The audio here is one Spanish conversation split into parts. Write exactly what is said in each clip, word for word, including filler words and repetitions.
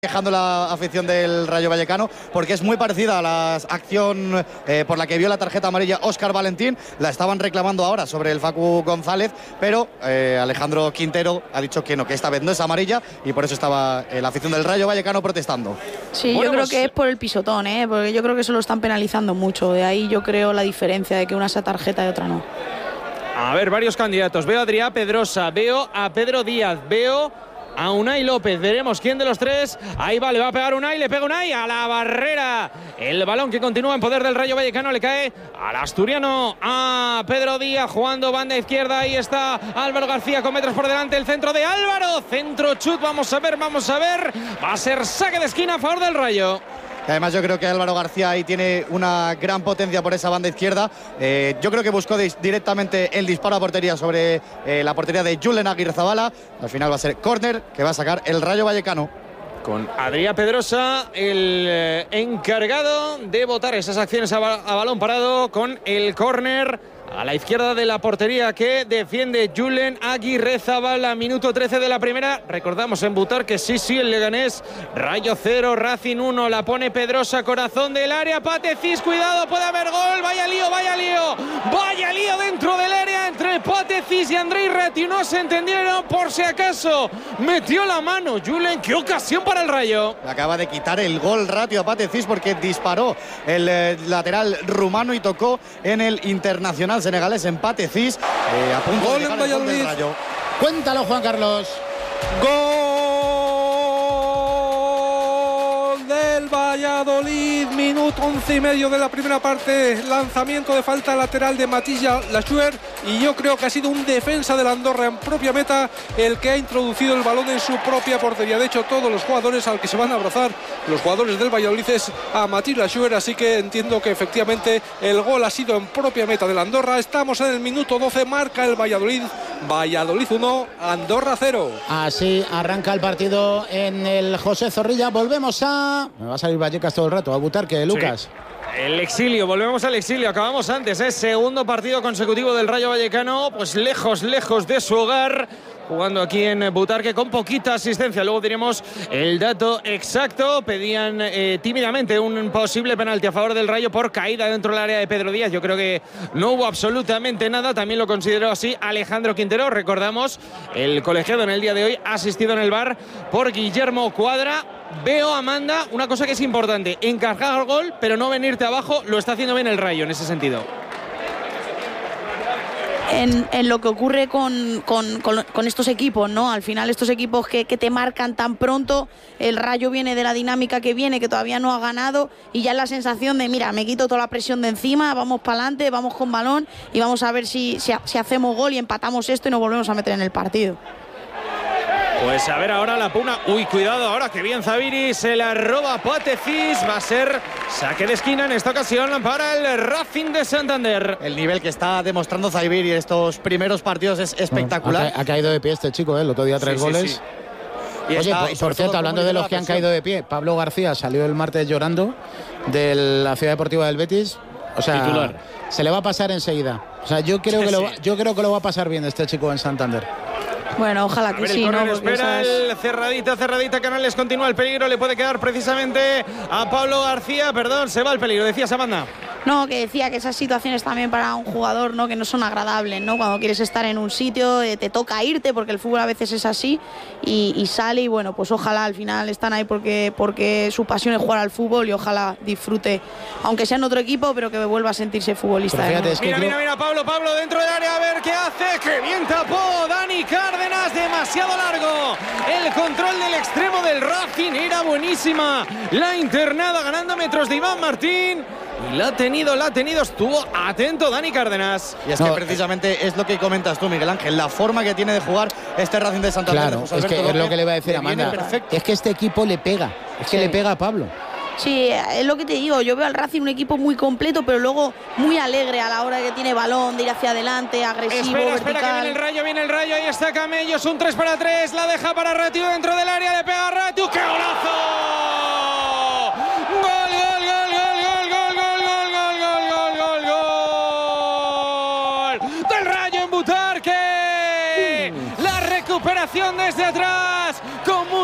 quejando la afición del Rayo Vallecano porque es muy parecida a la acción eh, por la que vio la tarjeta amarilla Óscar Valentín. La estaban reclamando ahora sobre el Facu González, pero eh, Alejandro Quintero ha dicho que no, que esta vez no es amarilla y por eso estaba eh, la afición del Rayo Vallecano protestando. Sí, bueno, yo creo pues... que es por el pisotón, ¿eh? Porque yo creo que eso lo están penalizando mucho. De ahí yo creo la diferencia de que una sea tarjeta y otra no. A ver, varios candidatos. Veo a Adrián Pedrosa, veo a Pedro Díaz, veo a Unai López. Veremos quién de los tres. Ahí va, le va a pegar Unai, le pega Unai a la barrera. El balón que continúa en poder del Rayo Vallecano le cae al asturiano, a Pedro Díaz, jugando banda izquierda. Ahí está Álvaro García con metros por delante. El centro de Álvaro, centro chut. Vamos a ver, vamos a ver. Va a ser saque de esquina a favor del Rayo. Además yo creo que Álvaro García ahí tiene una gran potencia por esa banda izquierda. Eh, yo creo que buscó directamente el disparo a portería sobre eh, la portería de Julen Aguirrezabala. Al final va a ser córner que va a sacar el Rayo Vallecano. Con Adrián Pedrosa, el eh, encargado de botar esas acciones a, ba a balón parado, con el córner a la izquierda de la portería que defiende Julen Aguirrezabala. Minuto trece de la primera. Recordamos en Butar que sí, sí, el Leganés. Rayo cero, Racing uno. La pone Pedrosa, corazón del área. Patecis, cuidado, puede haber gol. Vaya lío, vaya lío. Vaya lío dentro del área entre Patecis y Andrei Ratti. No se entendieron, por si acaso. Metió la mano Julen. Qué ocasión para el Rayo. Acaba de quitar el gol Ratti a Patecis porque disparó el eh, lateral rumano y tocó en el Internacional senegalés. Empate Cis, eh, a punto gol de en Valladolid. Cuéntalo, Juan Carlos. Gol del Valladolid, minuto once y medio de la primera parte. Lanzamiento de falta lateral de Matilla Lachuer, y yo creo que ha sido un defensa de la Andorra en propia meta el que ha introducido el balón en su propia portería. De hecho, todos los jugadores al que se van a abrazar los jugadores del Valladolid es a Matilla Lachuer, así que entiendo que efectivamente el gol ha sido en propia meta de la Andorra. Estamos en el minuto doce, marca el Valladolid. Valladolid uno, Andorra cero. Así arranca el partido en el José Zorrilla. Volvemos a... Me va a salir Vallecas todo el rato, a Butarque, Lucas. Sí. El exilio, volvemos al exilio. Acabamos antes, ¿eh? Segundo partido consecutivo del Rayo Vallecano, pues lejos, lejos de su hogar, jugando aquí en Butarque con poquita asistencia. Luego diremos el dato exacto. Pedían eh, tímidamente un posible penalti a favor del Rayo por caída dentro del área de Pedro Díaz. Yo creo que no hubo absolutamente nada. También lo consideró así Alejandro Quintero. Recordamos, el colegiado en el día de hoy ha asistido en el V A R por Guillermo Cuadra. Veo, Amanda, una cosa que es importante: encargar gol, pero no venirte abajo. Lo está haciendo bien el Rayo en ese sentido. En, en lo que ocurre con, con, con, con estos equipos, ¿no? Al final estos equipos que, que te marcan tan pronto, el Rayo viene de la dinámica que viene, que todavía no ha ganado, y ya es la sensación de, mira, me quito toda la presión de encima, vamos para adelante, vamos con balón y vamos a ver si, si, si hacemos gol y empatamos esto y nos volvemos a meter en el partido. Pues a ver ahora la pugna. Uy, cuidado ahora, que bien Zaviri, se la roba Patecis. Va a ser saque de esquina en esta ocasión para el Racing de Santander. El nivel que está demostrando Zaviri en estos primeros partidos es espectacular. Ha, ca ha caído de pie este chico, ¿eh? El otro día tres sí, goles. Sí, sí. Y Oye, está, por, por cierto, hablando de los que han caído de pie, Pablo García salió el martes llorando de la Ciudad Deportiva del Betis. O sea, titular. Se le va a pasar enseguida. O sea, yo creo, sí, que lo, sí. yo creo que lo va a pasar bien este chico en Santander. Bueno, ojalá que ver, sí, el ¿no? Espera el cerradita, cerradita, Canales, continúa el peligro, le puede quedar precisamente a Pablo García, perdón, se va el peligro, decías, Amanda. No, que decía que esas situaciones también para un jugador, ¿no? Que no son agradables, ¿no? Cuando quieres estar en un sitio, eh, te toca irte, porque el fútbol a veces es así, y, y sale, y bueno, pues ojalá al final están ahí porque, porque su pasión es jugar al fútbol, y ojalá disfrute, aunque sea en otro equipo, pero que vuelva a sentirse futbolista. Fíjate, es que mira, creo... mira, mira, Pablo, Pablo dentro del área, a ver qué hace, que bien tapó Dani Cárdenas, demasiado largo. El control del extremo del Racing era buenísima. La internada ganando metros de Iván Martín. Y la ha tenido, la ha tenido, estuvo atento Dani Cárdenas. Y es que no, precisamente es lo que comentas tú, Miguel Ángel, la forma que tiene de jugar este Racing de Santander. Claro, es que es lo que le va a decir a Amanda. Es que este equipo le pega, es que sí. le pega a Pablo. Sí, es lo que te digo, yo veo al Racing un equipo muy completo, pero luego muy alegre a la hora que tiene balón, de ir hacia adelante, agresivo, espera, vertical. Espera, que viene el Rayo, viene el Rayo, ahí está Camellos, un tres para tres, la deja para Ratiu dentro del área, le pega a Ratiu, ¡qué golazo! ¡Gol, gol, gol, gol, gol, gol, gol, gol, gol, gol, gol, gol! ¡Del Rayo en Butarque! La recuperación desde atrás, con mucho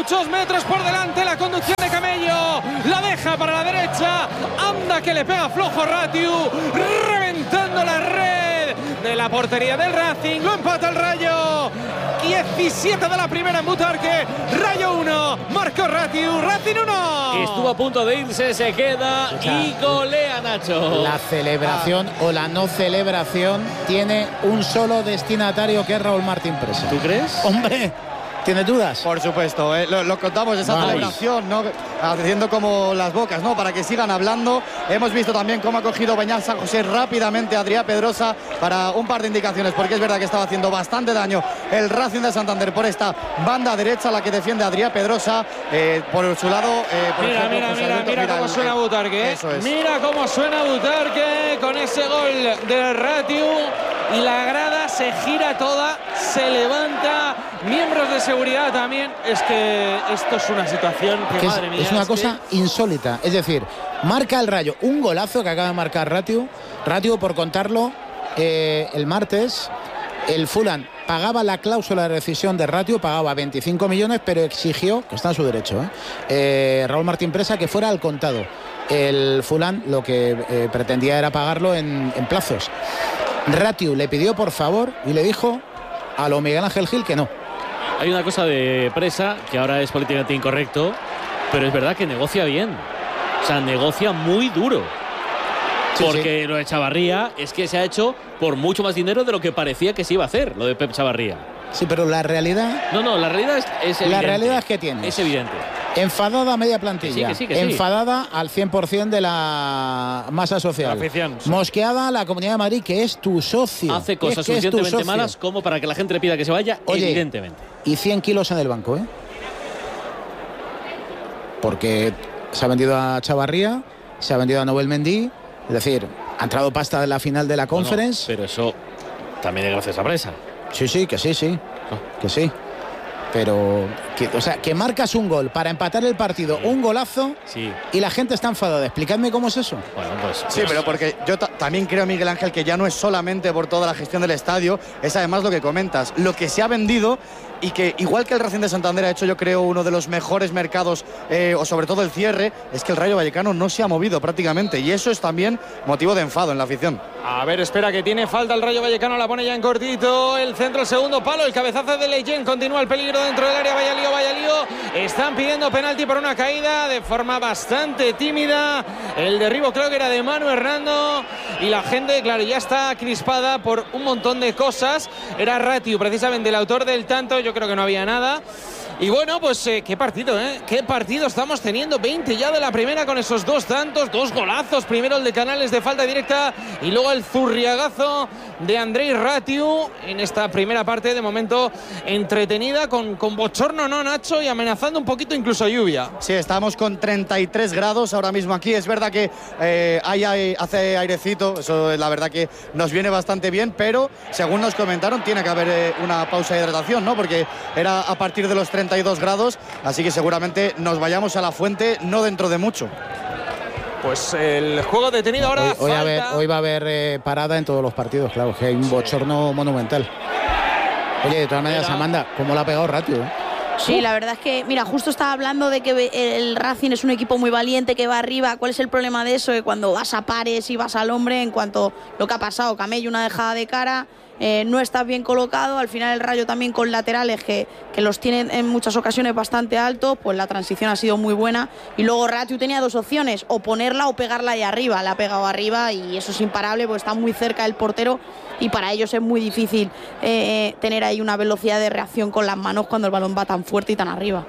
muchos metros por delante la conducción de Camello. La deja para la derecha. Anda que le pega flojo Ratiu. Reventando la red de la portería del Racing. Lo empata el Rayo. diecisiete de la primera en Butarque. Rayo uno. Marcó Ratiu. Racing uno. Estuvo a punto de irse. Se queda o sea, y golea Nacho. La celebración ah. o la no celebración tiene un solo destinatario, que es Raúl Martín Presa. ¿Tú crees? Hombre, ¿tienes dudas? Por supuesto, eh, lo, lo contamos, esa vale. celebración, ¿no? Haciendo como las bocas, ¿no? Para que sigan hablando. Hemos visto también cómo ha cogido Beñat San José rápidamente a Adrià Pedrosa para un par de indicaciones, porque es verdad que estaba haciendo bastante daño el Racing de Santander por esta banda derecha, la que defiende a Adrià Pedrosa. Eh, por su lado, eh, por mira, ejemplo, mira, José mira, Alberto, mira, mira cómo el, suena Butarque. Eso es. Mira cómo suena Butarque con ese gol de Ratiu. Y la grada se gira toda, se levanta, miembros de seguridad también. Es que esto es una situación que, que madre es, mía. Es una es cosa que... insólita. Es decir, marca el Rayo un golazo que acaba de marcar Ratiu. Ratiu, por contarlo, eh, el martes, el Fulham pagaba la cláusula de rescisión de Ratiu, pagaba veinticinco millones, pero exigió, que está en su derecho, ¿eh? Eh, Raúl Martín Presa, que fuera al contado. El Fulham lo que eh, pretendía era pagarlo en, en plazos. Ratiu le pidió por favor y le dijo a lo Miguel Ángel Gil que no. Hay una cosa de Presa que ahora es políticamente incorrecto, pero es verdad que negocia bien. O sea, negocia muy duro. Sí, porque sí. Lo de Chavarría es que se ha hecho por mucho más dinero de lo que parecía que se iba a hacer, lo de Pep Chavarría. Sí, pero la realidad... No, no, la realidad es, es evidente. La realidad es que tiene. Es evidente. Enfadada media plantilla, que sí, que sí, que sí. Enfadada al cien por ciento de la masa social, la afición, sí. Mosqueada la Comunidad de Madrid, que es tu socio. Hace cosas que suficientemente malas como para que la gente le pida que se vaya. Oye, evidentemente. Y cien kilos en el banco, ¿eh? Porque se ha vendido a Chavarría, se ha vendido a Nobel Mendy, es decir, ha entrado pasta de la final de la Conference. No, no, pero eso también es gracias a Presa. Sí, sí, que sí, sí, no. que sí. Pero, que, o sea, que marcas un gol para empatar el partido, sí. un golazo, sí. y la gente está enfadada. Explicadme cómo es eso. Bueno, pues, sí, pues. pero porque yo también creo, Miguel Ángel, que ya no es solamente por toda la gestión del estadio, es además lo que comentas, lo que se ha vendido y que, igual que el Racing de Santander ha hecho, yo creo, uno de los mejores mercados, eh, o sobre todo el cierre, es que el Rayo Vallecano no se ha movido prácticamente, y eso es también motivo de enfado en la afición. A ver, espera, que tiene falta el Rayo Vallecano, la pone ya en cortito, el centro, el segundo palo, el cabezazo de Leyen, continúa el peligro dentro del área, vaya lío, vaya lío, están pidiendo penalti por una caída de forma bastante tímida, el derribo creo que era de Manu Hernando, y la gente, claro, ya está crispada por un montón de cosas, era Ratiu, precisamente el autor del tanto, yo creo que no había nada. Y bueno, pues eh, qué partido, ¿eh? Qué partido estamos teniendo. veinte ya de la primera con esos dos tantos, dos golazos. Primero el de Canales de falta directa y luego el zurriagazo de Andrei Ratiu en esta primera parte, de momento entretenida, con, con bochorno, ¿no, Nacho? Y amenazando un poquito incluso lluvia. Sí, estamos con treinta y tres grados ahora mismo aquí. Es verdad que eh, hay, hay, hace airecito, eso la verdad que nos viene bastante bien, pero según nos comentaron tiene que haber eh, una pausa de hidratación, ¿no? Porque era a partir de los treinta y dos grados, así que seguramente nos vayamos a la fuente no dentro de mucho. Pues el juego detenido ahora. Hoy, hoy, falta... a ver, hoy va a haber eh, parada en todos los partidos, claro, que hay un bochorno monumental. Oye, de todas maneras, Amanda, ¿cómo la ha pegado Ratiu? ¿eh? Sí, la verdad es que, mira, justo estaba hablando de que el Racing es un equipo muy valiente, que va arriba. ¿Cuál es el problema de eso? Que cuando vas a pares y vas al hombre, en cuanto lo que ha pasado, Camello, una dejada de cara, eh, no estás bien colocado, al final el Rayo también con laterales que, que los tienen en muchas ocasiones bastante altos, pues la transición ha sido muy buena, y luego Ratiu tenía dos opciones, o ponerla o pegarla ahí arriba, la ha pegado arriba y eso es imparable porque está muy cerca del portero y para ellos es muy difícil eh, tener ahí una velocidad de reacción con las manos cuando el balón va tan fuerte y tan arriba.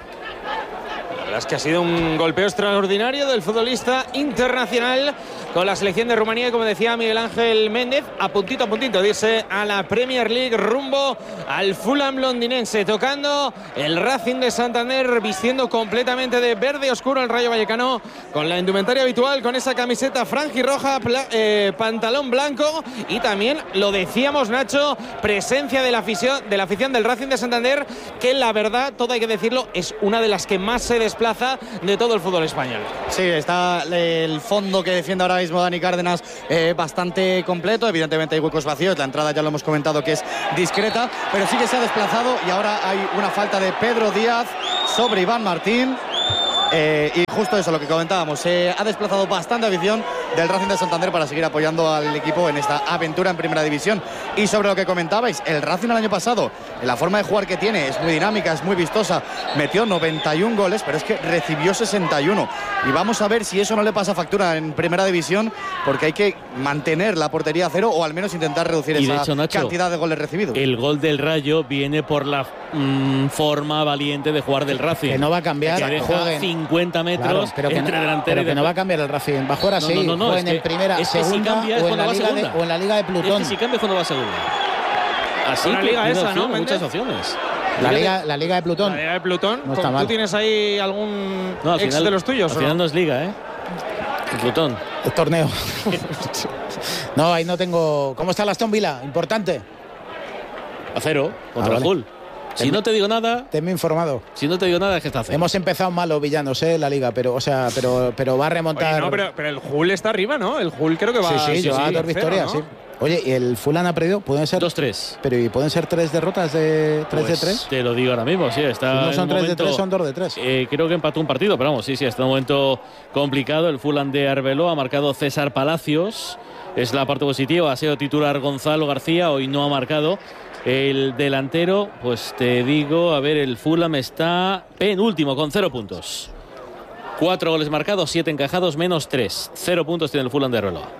La verdad es que ha sido un golpeo extraordinario del futbolista internacional con la selección de Rumanía, como decía Miguel Ángel Méndez, a puntito a puntito de irse a la Premier League, rumbo al Fulham londinense, tocando el Racing de Santander, vistiendo completamente de verde oscuro el Rayo Vallecano, con la indumentaria habitual, con esa camiseta franjirroja, eh, pantalón blanco, y también, lo decíamos, Nacho, presencia de la afición, de la afición del Racing de Santander, que la verdad, todo hay que decirlo, es una de las que más se desplaza plaza de todo el fútbol español. Sí, está el fondo que defiende ahora mismo Dani Cárdenas eh, bastante completo. Evidentemente hay huecos vacíos, la entrada ya lo hemos comentado que es discreta, pero sí que se ha desplazado y ahora hay una falta de Pedro Díaz sobre Iván Martín. Eh, y justo eso, lo que comentábamos, se ha desplazado bastante afición del Racing de Santander para seguir apoyando al equipo en esta aventura en primera división. Y sobre lo que comentabais, el Racing el año pasado, la forma de jugar que tiene es muy dinámica, es muy vistosa, metió noventa y un goles, pero es que recibió sesenta y uno, y vamos a ver si eso no le pasa factura en primera división, porque hay que mantener la portería a cero o al menos intentar reducir y esa de hecho, Nacho, cantidad de goles recibidos. El gol del Rayo viene por la mmm, forma valiente de jugar del Racing, que no va a cambiar, que deja cincuenta metros, claro, pero entre no, delantero pero y que no va a cambiar el Racing, va a jugar así, no, no, no, jueguen es en primera, es que segunda si cambia, o, en la Liga de, o en la Liga de Plutón. Es que si cambia cuando va a segunda. Así una que liga esa, opción, ¿no, muchas Méndez? opciones. La liga, la Liga de Plutón. La Liga de Plutón. No está ¿Tú mal. tienes ahí algún No, al ex final, de los tuyos? Al ¿o final no? no es liga, ¿eh? El Plutón. El torneo. No, ahí no tengo. ¿Cómo está el Aston Villa? Importante. A cero, contra Ah, el vale. Hull. Si no te digo nada, Tenme informado. si no te digo nada es que está a cero. Hemos empezado mal los villanos, eh, la liga, pero, o sea, pero, pero va a remontar. Oye, no, pero, pero el Hull está arriba, ¿no? El Hull creo que va sí, sí, lleva sí, dos cero, victorias, ¿no? sí. Oye, ¿y el Fulham ha perdido? ¿Pueden ser? dos tres. Pero ¿y pueden ser tres derrotas de tres Pues de tres? te lo digo ahora mismo, sí, está. Si no en son un tres momento, de tres, son dos de tres. Eh, creo que empató un partido, pero vamos, sí, sí, está en un momento complicado. El Fulham de Arbeloa ha marcado César Palacios. Es la parte positiva. Ha sido titular Gonzalo García, hoy no ha marcado. El delantero, pues te digo, a ver, el Fulham está penúltimo con cero puntos. Cuatro goles marcados, siete encajados, menos tres. Cero puntos tiene el Fulham de Arbeloa.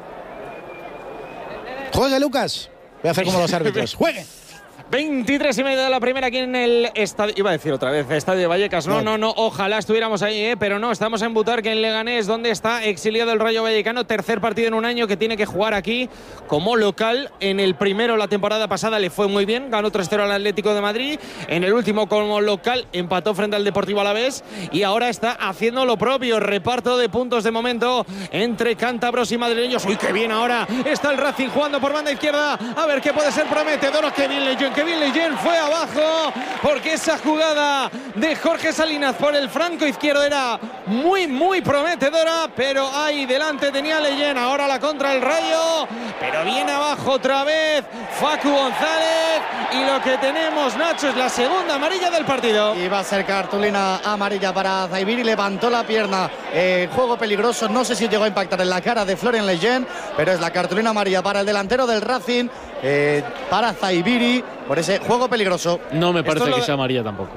Juegue, Lucas. Voy a hacer como los árbitros. Juegue. veintitrés y medio de la primera aquí en el estadio. Iba a decir otra vez, estadio de Vallecas. No, no, no. Ojalá estuviéramos ahí, ¿eh? Pero no. Estamos en Butarque, en Leganés, donde está exiliado el Rayo Vallecano. Tercer partido en un año que tiene que jugar aquí como local. En el primero, la temporada pasada, le fue muy bien. Ganó tres cero al Atlético de Madrid. En el último, como local, empató frente al Deportivo Alavés. Y ahora está haciendo lo propio. Reparto de puntos de momento entre cántabros y madrileños. Uy, qué bien ahora está el Racing jugando por banda izquierda. A ver qué puede ser prometedor. Qué bien Leyen. Kevin Leyen fue abajo porque esa jugada de Jorge Salinas por el franco izquierdo era muy muy prometedora, pero ahí delante tenía Leyen. Ahora la contra el Rayo, pero viene abajo otra vez Facu González y lo que tenemos, Nacho, es la segunda amarilla del partido. Y va a ser cartulina amarilla para Zaibiri, levantó la pierna, eh, juego peligroso, no sé si llegó a impactar en la cara de Florian Leyen, pero es la cartulina amarilla para el delantero del Racing, eh, para Zaibiri, por ese juego peligroso. No me parece Esto que lo... sea amarilla tampoco.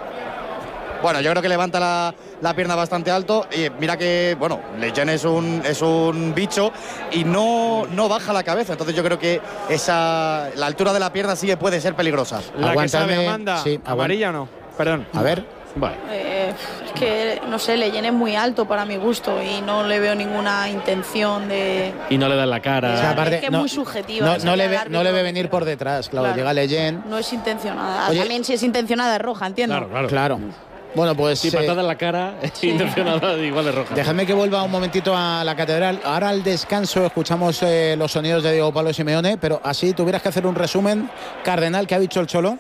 Bueno, yo creo que levanta la, la pierna bastante alto y mira que, bueno, Leyen es un, es un bicho y no, no baja la cabeza, entonces yo creo que esa, la altura de la pierna sí que puede ser peligrosa. La Aguántame, que sabe Amanda, sí, amarilla o no, perdón. A ver. Vale. Eh, es que, no sé, Leyen es muy alto para mi gusto y no le veo ninguna intención de... Y no le dan la cara. O sea, aparte, es que es no, muy subjetiva. No, esa no, le del ve, árbitro, no le ve venir por detrás, claro, Claro. llega Leyen. No es intencionada. Oye, También si es intencionada es roja, entiendo. Claro, claro. Claro. Bueno, pues Si eh, patada en la cara, intencionada, igual es roja. dejadme que vuelva un momentito a la catedral. Ahora al descanso escuchamos eh, los sonidos de Diego Pablo Simeone, pero así tuvieras que hacer un resumen, Cardenal, ¿qué ha dicho el Cholo?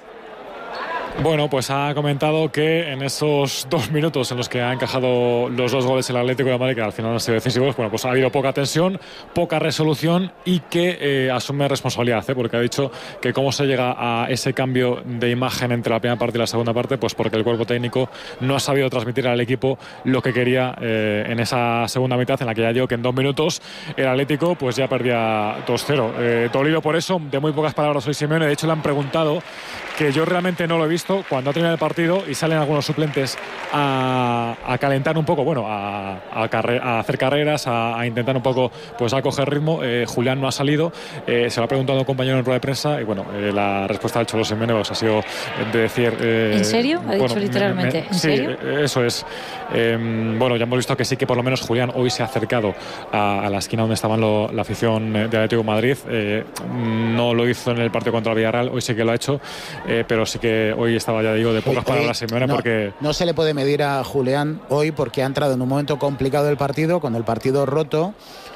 Bueno, pues ha comentado que en esos dos minutos en los que ha encajado los dos goles el Atlético de Madrid, que al final han sido decisivos, bueno, pues ha habido poca tensión, poca resolución y que eh, asume responsabilidad, ¿eh? Porque ha dicho que cómo se llega a ese cambio de imagen entre la primera parte y la segunda parte, pues porque el cuerpo técnico no ha sabido transmitir al equipo lo que quería eh, en esa segunda mitad, en la que ya digo que en dos minutos el Atlético pues ya perdía dos cero. Eh, dolido por eso, de muy pocas palabras hoy Simeone. De hecho le han preguntado, que yo realmente no lo he visto, cuando ha terminado el partido y salen algunos suplentes a, a calentar un poco, bueno, a, a, carre, a hacer carreras, a, a intentar un poco pues a coger ritmo. eh, Julián no ha salido, eh, se lo ha preguntado a un compañero en rueda de prensa y bueno, eh, la respuesta del Cholo Simeone pues, ha sido de decir... Eh, ¿En serio? Ha dicho bueno, literalmente, me, me, ¿en sí, serio? eso es. Eh, bueno, ya hemos visto que sí que por lo menos Julián hoy se ha acercado a, a la esquina donde estaban lo, la afición de Atlético de Madrid. Eh, no lo hizo en el partido contra el Villarreal, hoy sí que lo ha hecho. Eh, pero sí que hoy estaba, ya digo, de pocas hoy, palabras Simeone, no, porque... No se le puede medir a Julián hoy porque ha entrado en un momento complicado del partido, con el partido roto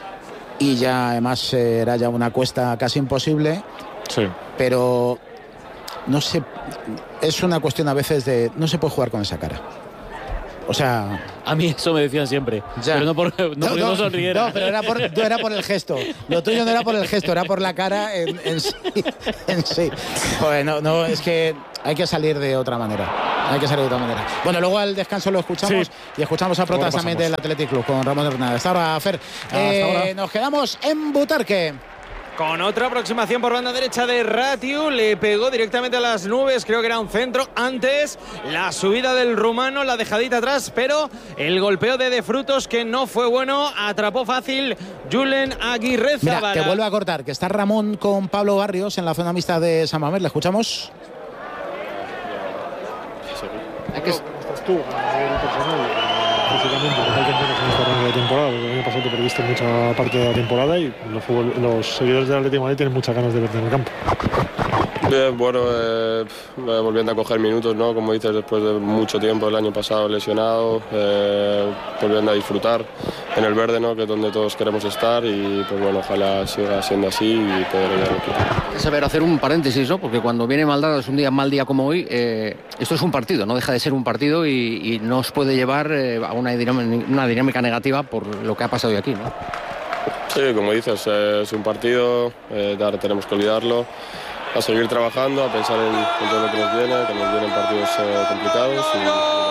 y ya además eh, era ya una cuesta casi imposible. Sí. Pero no sé, es una cuestión a veces de... No se puede jugar con esa cara. O sea, a mí eso me decían siempre. Ya. Pero no, por, no, no porque no, no sonriera. No, pero era por, no era por el gesto. Lo tuyo no era por el gesto, era por la cara en, en sí. En sí. Pues no, no, es que hay que salir de otra manera. Hay que salir de otra manera. Bueno, luego al descanso lo escuchamos sí. y escuchamos a Protas también del Athletic Club con Ramón Hernández. Hasta ahora, Fer. Ah, eh, hasta ahora. Nos quedamos en Butarque. Con otra aproximación por banda derecha de Ratiu, le pegó directamente a las nubes, creo que era un centro. Antes, la subida del rumano, la dejadita atrás, pero el golpeo de De Frutos, que no fue bueno, atrapó fácil Julen Aguirre Zabala. Mira, que vuelve a cortar, que está Ramón con Pablo Barrios en la zona mixta de San Mamés. ¿Le escuchamos? ¿Qué es? Estás tú, el personal. Básicamente, porque hay que entender en esta ronda de temporada, porque el año pasado te perdiste mucha parte de la temporada y los, fútbol, los seguidores del Atlético de Madrid tienen muchas ganas de verte en el campo. Bien, bueno, eh, volviendo a coger minutos, ¿no? Como dices, después de mucho tiempo el año pasado lesionado, eh, volviendo a disfrutar en el verde, ¿no? Que es donde todos queremos estar y pues bueno, ojalá siga siendo así y poder llegar al equipo. Hay que saber hacer un paréntesis, ¿no? Porque cuando viene mal dadas un día mal día como hoy, eh, esto es un partido, no deja de ser un partido y, y no os puede llevar eh, a una dinámica, una dinámica negativa por lo que ha pasado hoy aquí, ¿no? Sí, como dices, eh, es un partido, eh, ahora tenemos que olvidarlo, a seguir trabajando, a pensar en, en todo lo que nos viene, que nos vienen partidos eh, complicados. Y...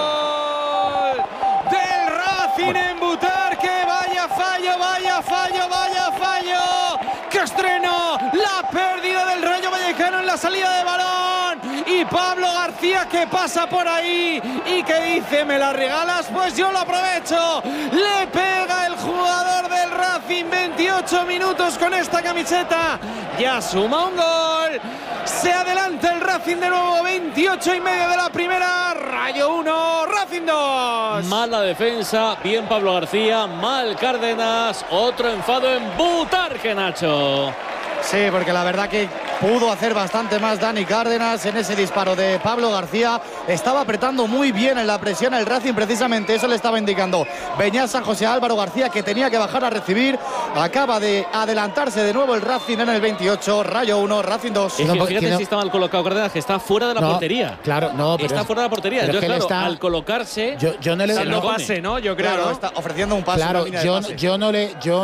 ¡Del Racing en Butarque! ¡Vaya fallo, vaya fallo, vaya fallo! ¡Que estreno! La pérdida del Rayo Vallecano en la salida de balón. Y Pablo García, que pasa por ahí y que dice, ¿me la regalas? Pues yo lo aprovecho. Le pega el jugador del Racing, veintiocho minutos con esta camiseta. Ya suma un gol. Se adelanta el Racing de nuevo, veintiocho y medio de la primera. Rayo uno, Racing dos. Mala defensa, bien Pablo García, mal Cárdenas. Otro enfado en Butarque, Nacho. Sí, porque la verdad que pudo hacer bastante más Dani Cárdenas en ese disparo de Pablo García. Estaba apretando muy bien en la presión el Racing, precisamente eso le estaba indicando Beñat San José a Álvaro García, que tenía que bajar a recibir. Acaba de adelantarse de nuevo el Racing en el veintiocho, Rayo uno, Racing dos. Es que fíjate si está mal colocado Cárdenas, que está fuera de la no, portería. Claro, no, pero está es, fuera de la portería. Entonces, claro, está, al colocarse, yo, yo no le no pase, ¿no? Yo creo, claro, ¿no? Está ofreciendo un pase. Claro, yo, yo no le, yo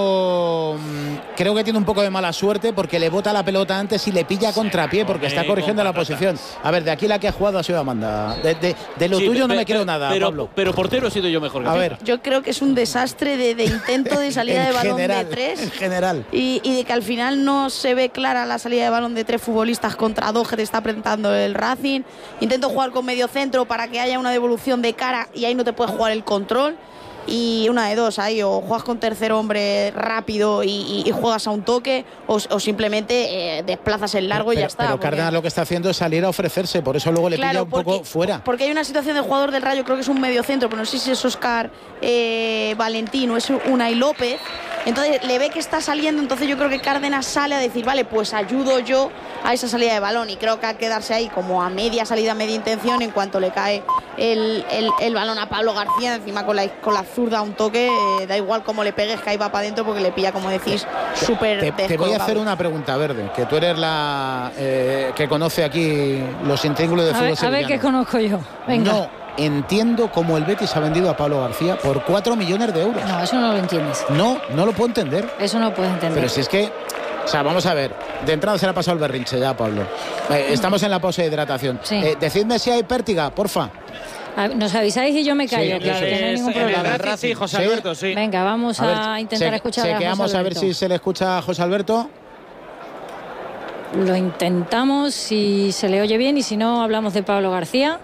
no creo que tiene un poco de mala suerte porque le bota la pelota antes y le pilla sí, contrapié porque está corrigiendo la posición. A ver, de aquí la que ha jugado ha sido Amanda. De, de, de lo sí, tuyo no me creo nada, pero, Pablo. Pero portero he sido yo mejor que a ver. Yo creo que es un desastre de, de intento de salida de balón general, de tres. En general. Y, y de que al final no se ve clara la salida de balón de tres futbolistas contra dos que te está presentando el Racing. Intento jugar con medio centro para que haya una devolución de cara y ahí no te puede jugar el control. Y una de dos, ahí o juegas con tercer hombre rápido y, y, y juegas a un toque o, o simplemente eh, desplazas el largo pero, y ya está. Pero porque... Cárdenas lo que está haciendo es salir a ofrecerse, por eso luego le claro, pilla un porque, poco fuera. Porque hay una situación del jugador del Rayo, creo que es un medio centro, pero no sé si es Óscar eh, Valentín o es Unai López. Entonces le ve que está saliendo, entonces yo creo que Cárdenas sale a decir, vale, pues ayudo yo a esa salida de balón y creo que a quedarse ahí como a media salida, media intención en cuanto le cae el, el, el balón a Pablo García, encima con la, con la zurda un toque, eh, da igual cómo le pegues que ahí va para adentro porque le pilla, como decís, súper te, te voy a hacer una pregunta, Verde, que tú eres la eh, que conoce aquí los intríngulos de a fútbol ver, sevillano. A ver qué conozco yo, venga. No entiendo cómo el Betis ha vendido a Pablo García por cuatro millones de euros. No, eso no lo entiendes. No, no lo puedo entender. Eso no lo puedes entender. Pero si es que, o sea, vamos a ver, de entrada se le ha pasado el berrinche ya, Pablo. Eh, estamos en la pausa de hidratación. Sí. Eh, decidme si hay pértiga, porfa. Nos avisáis y yo me callo. Sí, claro, que no hay ningún problema. El sí, José Alberto, sí. Venga, vamos a, ver, a intentar se, escuchar se a José quedamos Alberto. A ver si se le escucha a José Alberto. Lo intentamos, si se le oye bien y si no, hablamos de Pablo García.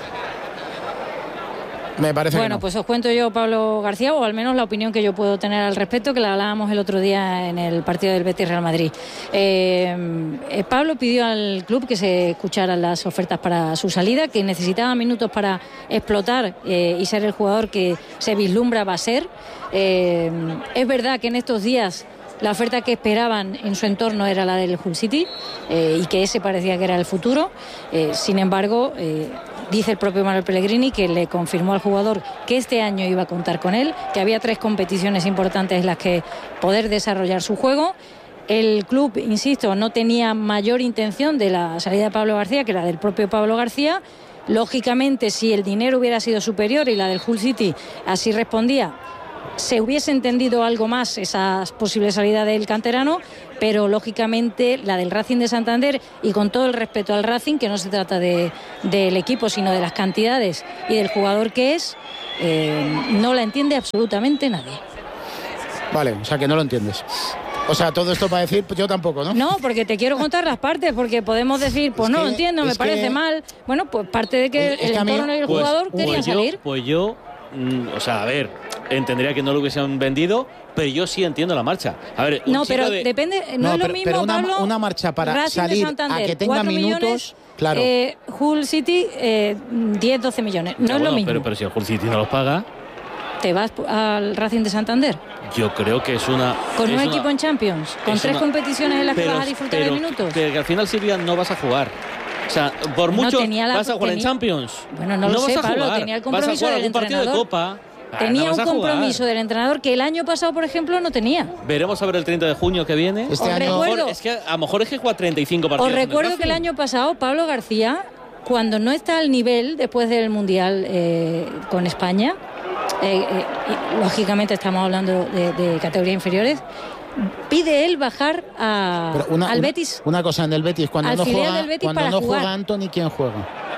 Me parece bueno, que no. Pues os cuento yo Pablo García, o al menos la opinión que yo puedo tener al respecto, que la hablábamos el otro día en el partido del Betis Real Madrid. Eh, eh, Pablo pidió al club que se escucharan las ofertas para su salida, que necesitaba minutos para explotar eh, y ser el jugador que se vislumbra va a ser. Eh, es verdad que en estos días la oferta que esperaban en su entorno era la del Hull City eh, y que ese parecía que era el futuro. Eh, sin embargo, eh, dice el propio Manuel Pellegrini que le confirmó al jugador que este año iba a contar con él, que había tres competiciones importantes en las que poder desarrollar su juego. El club, insisto, no tenía mayor intención de la salida de Pablo García que la del propio Pablo García, Lógicamente, si el dinero hubiera sido superior y la del Hull City así respondía, se hubiese entendido algo más esa posible salida del canterano, pero lógicamente la del Racing de Santander, y con todo el respeto al Racing, que no se trata de, del equipo sino de las cantidades y del jugador que es, eh, no la entiende absolutamente nadie. Vale, o sea que no lo entiendes. O sea, todo esto para decir, pues yo tampoco, ¿no? No, porque te quiero contar las partes, porque podemos decir, pues es no que, lo entiendo, me parece que... mal. Bueno, pues parte de que es, el entorno y el pues, jugador pues querían yo, salir. Pues yo, mm, o sea, a ver, entendería que no lo hubiesen vendido, pero yo sí entiendo la marcha. A ver, no, pero de... depende, no, no es lo pero, mismo, pero una, Pablo, una marcha para Racing salir Santander, a que tenga minutos, millones, claro. Eh, Hull City, eh, diez, doce millones. No ya, es bueno, lo mismo. Pero, pero si el Hull City no los paga... ¿Te vas al Racing de Santander? Yo creo que es una... ¿Con es un una, equipo en Champions? ¿Con tres una, competiciones en las pero, que vas a disfrutar pero, de minutos? Pero que al final, Silvia, no vas a jugar. O sea, por no mucho la, vas a jugar tenía, en Champions. Bueno, no, no lo sé, Pablo, tenía el compromiso vas a jugar del algún entrenador. Partido de Copa. Tenía no un compromiso jugar. del entrenador que el año pasado, por ejemplo, no tenía. Veremos a ver el treinta de junio que viene. Este Os año recuerdo, es que a lo mejor es que juega treinta y cinco partidos. Os recuerdo que el año pasado Pablo García, cuando no está al nivel después del Mundial eh, con España, eh, eh, y, lógicamente estamos hablando de, de categorías inferiores, pide él bajar a, una, al una, Betis. Una cosa en el Betis, cuando al no filial juega, del Betis cuando para no jugar. juega Antony, ¿quién juega?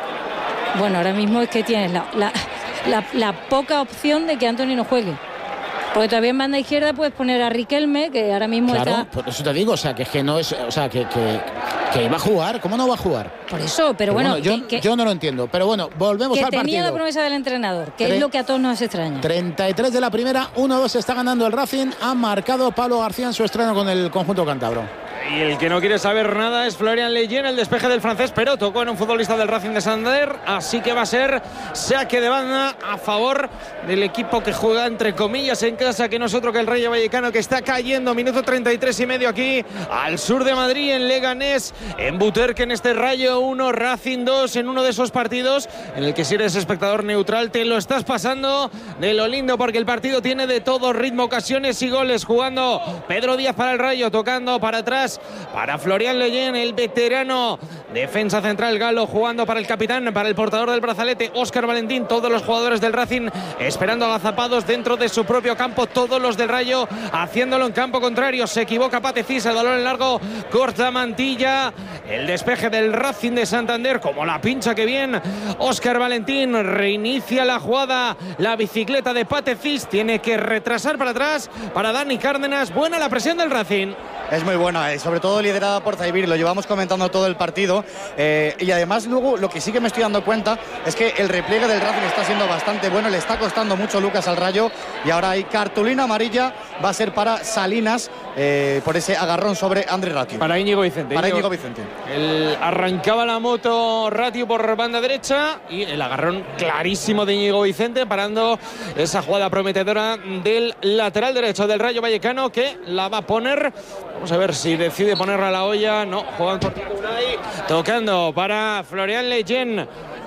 Bueno, ahora mismo es que tienes la, la, la, la poca opción de que Antony no juegue. Porque todavía en banda izquierda puedes poner a Riquelme, que ahora mismo claro, está... por eso te digo, o sea, que es que no es... O sea, que, que, que iba a jugar. ¿Cómo no va a jugar? Por eso, pero, pero bueno... bueno yo, que, yo no lo entiendo. Pero bueno, volvemos que al partido. Que tenía la promesa del entrenador, que Tre- es lo que a todos nos extraña. treinta y tres de la primera, uno dos está ganando el Racing. Ha marcado Pablo García en su estreno con el conjunto cántabro. Y el que no quiere saber nada es Florian Lejeune, el despeje del francés, pero tocó en un futbolista del Racing de Santander, así que va a ser saque de banda a favor del equipo que juega entre comillas en casa, que no es otro que el Rayo Vallecano, que está cayendo, minuto treinta y tres y medio aquí al sur de Madrid, en Leganés, en Buterque, en este Rayo uno, Racing dos, en uno de esos partidos en el que si eres espectador neutral te lo estás pasando de lo lindo, porque el partido tiene de todo, ritmo, ocasiones y goles. Jugando Pedro Díaz para el Rayo, tocando para atrás para Florian Lejeune, el veterano defensa central galo, jugando para el capitán, para el portador del brazalete, Óscar Valentín. Todos los jugadores del Racing esperando agazapados dentro de su propio campo, todos los del Rayo haciéndolo en campo contrario. Se equivoca Patecís, el balón en largo, corta Mantilla, el despeje del Racing de Santander, como la pincha que bien Óscar Valentín, reinicia la jugada, la bicicleta de Patecís, tiene que retrasar para atrás para Dani Cárdenas. Buena la presión del Racing. Es muy buena, eh, sobre todo liderada por Zaibir, lo llevamos comentando todo el partido, eh, y además luego lo que sí que me estoy dando cuenta es que el repliegue del Racing está siendo bastante bueno, le está costando mucho Lucas al Rayo, y ahora hay cartulina amarilla, va a ser para Salinas, eh, por ese agarrón sobre Andrés Ratiu. Para Íñigo Vicente. Para Íñigo, Íñigo Vicente. El, arrancaba la moto Ratiu por banda derecha y el agarrón clarísimo de Íñigo Vicente, parando esa jugada prometedora del lateral derecho del Rayo Vallecano, que la va a poner. Vamos a ver si decide ponerla a la olla. No, juegan por Unai, tocando para Florian Lejeune.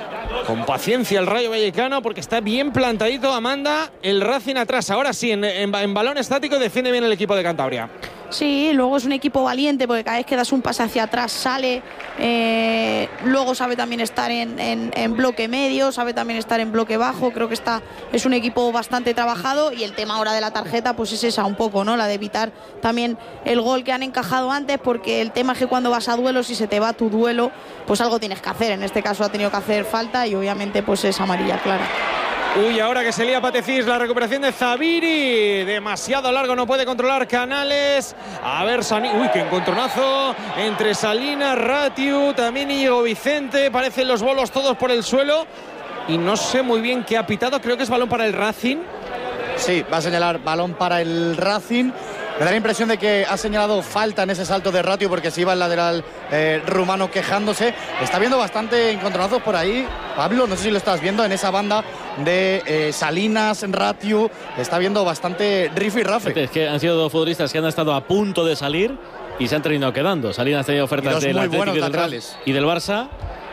Con paciencia el Rayo Vallecano, porque está bien plantadito. Amanda, el Racing atrás. Ahora sí, en, en, en balón estático defiende bien el equipo de Cantabria. Sí, luego es un equipo valiente, porque cada vez que das un pase hacia atrás sale, eh, luego sabe también estar en, en, en bloque medio, sabe también estar en bloque bajo. Creo que está, es un equipo bastante trabajado, y el tema ahora de la tarjeta pues es esa un poco, ¿no? La de evitar también el gol que han encajado antes, porque el tema es que cuando vas a duelo, si se te va tu duelo, pues algo tienes que hacer. En este caso ha tenido que hacer falta, y obviamente pues es amarilla clara. Uy, ahora que se lía Patecís, la recuperación de Zabiri, demasiado largo, no puede controlar Canales. A ver, Sani, uy, qué encontronazo entre Salinas, Ratiu, también Íñigo Vicente, parecen los bolos todos por el suelo, y no sé muy bien qué ha pitado, creo que es balón para el Racing. Sí, va a señalar balón para el Racing. Me da la impresión de que ha señalado falta en ese salto de Ratiu, porque se iba el lateral eh, rumano quejándose. Está viendo bastante encontronazos por ahí, Pablo, no sé si lo estás viendo en esa banda de eh, Salinas, Ratiu. Está viendo bastante riff y rafe. Es que han sido dos futbolistas que han estado a punto de salir y se han terminado quedando. Salinas ha tenido ofertas del Atlético y del, y del Barça,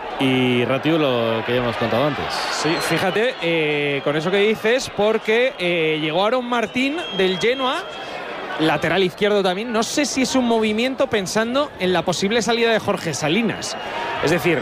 y Ratiu lo que ya hemos contado antes. Sí, fíjate, eh, con eso que dices, porque eh, llegó Aaron Martín del Genoa, lateral izquierdo también. No sé si es un movimiento pensando en la posible salida de Jorge Salinas. Es decir,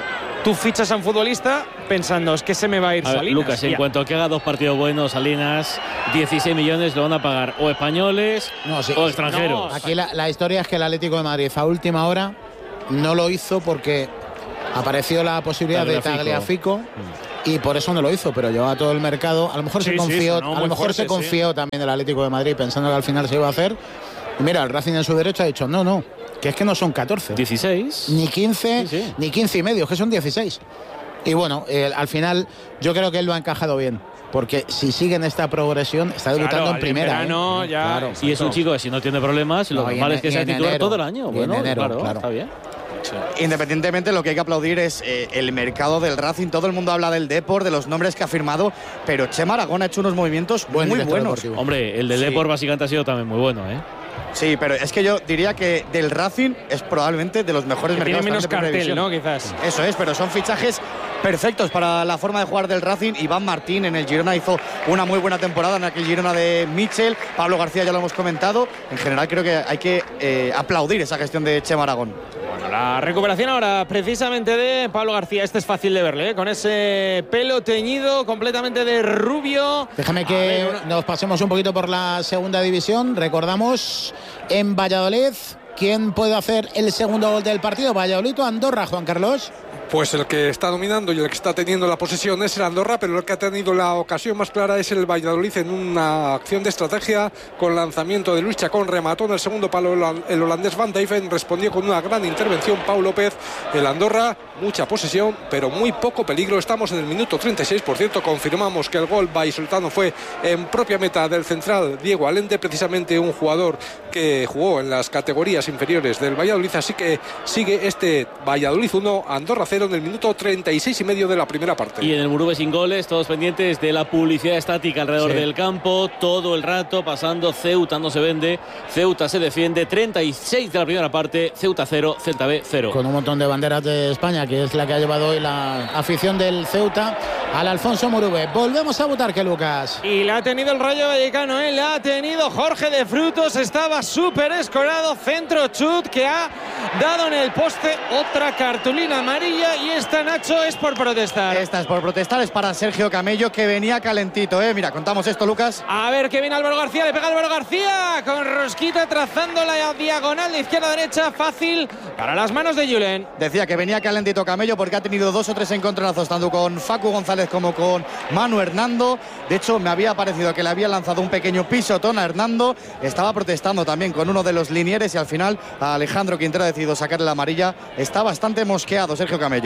tú fichas a un futbolista pensando, es que se me va a ir a ver, Salinas. Lucas, en ya. cuanto a que haga dos partidos buenos, Salinas, dieciséis millones lo van a pagar o españoles no, sí, o extranjeros. No, aquí la, la historia es que el Atlético de Madrid a última hora no lo hizo porque apareció la posibilidad Tagliafico. de Tagliafico mm. y por eso no lo hizo, pero llevaba todo el mercado. A lo mejor sí, se confió, sí, no, a lo mejor fuerte, se confió sí. también del Atlético de Madrid pensando que al final se iba a hacer. Y mira, el Racing en su derecho ha dicho, no, no, que es que no son catorce. dieciséis. Ni quince, sí, sí. ni quince y medio, que son dieciséis. Y bueno, eh, al final yo creo que él lo ha encajado bien. Porque si sigue en esta progresión, está debutando claro, en primera. Verano, ¿eh? ya, claro. Y es un chico que si no tiene problemas, lo no, normal es que sea titular enero, todo el año. y Bueno, en enero, claro, claro. está bien. Sí. Independientemente, lo que hay que aplaudir es eh, el mercado del Racing. Todo el mundo habla del Depor, de los nombres que ha firmado, pero Chema Aragón ha hecho unos movimientos Buen muy director buenos. deportivo. Hombre, el de Sí. Depor básicamente ha sido también muy bueno, ¿eh? Sí, pero es que yo diría que del Racing es probablemente de los mejores Que tiene mercados. menos de Primera cartel, División. ¿no? Quizás. Eso es, pero son fichajes perfectos para la forma de jugar del Racing. Iván Martín en el Girona hizo una muy buena temporada en aquel Girona de Michel. Pablo García ya lo hemos comentado. En general creo que hay que eh, aplaudir esa gestión de Chema Aragón. Bueno, la recuperación ahora precisamente de Pablo García. Este es fácil de verle, ¿eh? Con ese pelo teñido completamente de rubio. Déjame que ver, una... nos pasemos un poquito por la segunda división. Recordamos en Valladolid, ¿quién puede hacer el segundo gol del partido? Valladolid o Andorra, Juan Carlos. Pues el que está dominando y el que está teniendo la posesión es el Andorra, pero el que ha tenido la ocasión más clara es el Valladolid en una acción de estrategia con lanzamiento de Luis Chacón, remató en el segundo palo el holandés Van Dijven, respondió con una gran intervención Pau López. El Andorra, mucha posesión, pero muy poco peligro. Estamos en el minuto treinta y seis, por cierto, confirmamos que el gol vallisoletano fue en propia meta del central Diego Allende, precisamente un jugador que jugó en las categorías inferiores del Valladolid, así que sigue este Valladolid uno, Andorra cero en el minuto treinta y seis y medio de la primera parte. Y en el Murube sin goles, todos pendientes de la publicidad estática alrededor sí. del campo, todo el rato pasando. Ceuta no se vende, Ceuta se defiende, treinta y seis de la primera parte, Ceuta cero, Celta B cero. Con un montón de banderas de España, que es la que ha llevado hoy la afición del Ceuta al Alfonso Murube. Volvemos a votar, que Lucas. Y la ha tenido el Rayo Vallecano, ¿eh? La ha tenido Jorge de Frutos, estaba súper escorado, centro chut que ha dado en el poste, otra cartulina amarilla. Y esta, Nacho, es por protestar. Esta es por protestar, es para Sergio Camello, que venía calentito, ¿eh? Mira, contamos esto, Lucas. A ver que viene Álvaro García, le pega Álvaro García con rosquita trazando la diagonal de izquierda a derecha, fácil para las manos de Julen. Decía que venía calentito Camello porque ha tenido dos o tres encontronazos, tanto con Facu González como con Manu Hernando. De hecho, me había parecido que le había lanzado un pequeño pisotón a Hernando. Estaba protestando también con uno de los linieres y al final a Alejandro Quintero ha decidido sacarle la amarilla. Está bastante mosqueado Sergio Camello.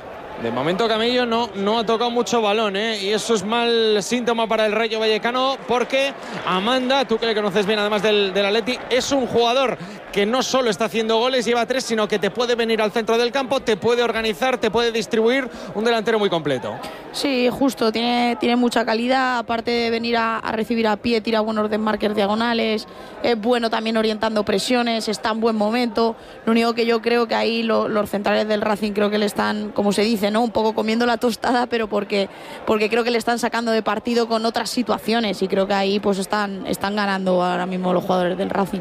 De momento Camello no, no ha tocado mucho balón, ¿eh? Y eso es mal síntoma para el Rayo Vallecano, porque Amanda, tú que le conoces bien además del, del Atleti, es un jugador que no solo está haciendo goles, lleva tres, sino que te puede venir al centro del campo, te puede organizar, te puede distribuir, un delantero muy completo. Sí, justo, tiene, tiene mucha calidad, aparte de venir a, a recibir a pie, tira buenos desmarques diagonales, es bueno también orientando presiones, está en buen momento. Lo único que yo creo que ahí lo, los centrales del Racing creo que le están, como se dice, ¿no? Un poco comiendo la tostada, pero porque, porque creo que le están sacando de partido con otras situaciones y creo que ahí pues están, están ganando ahora mismo los jugadores del Racing.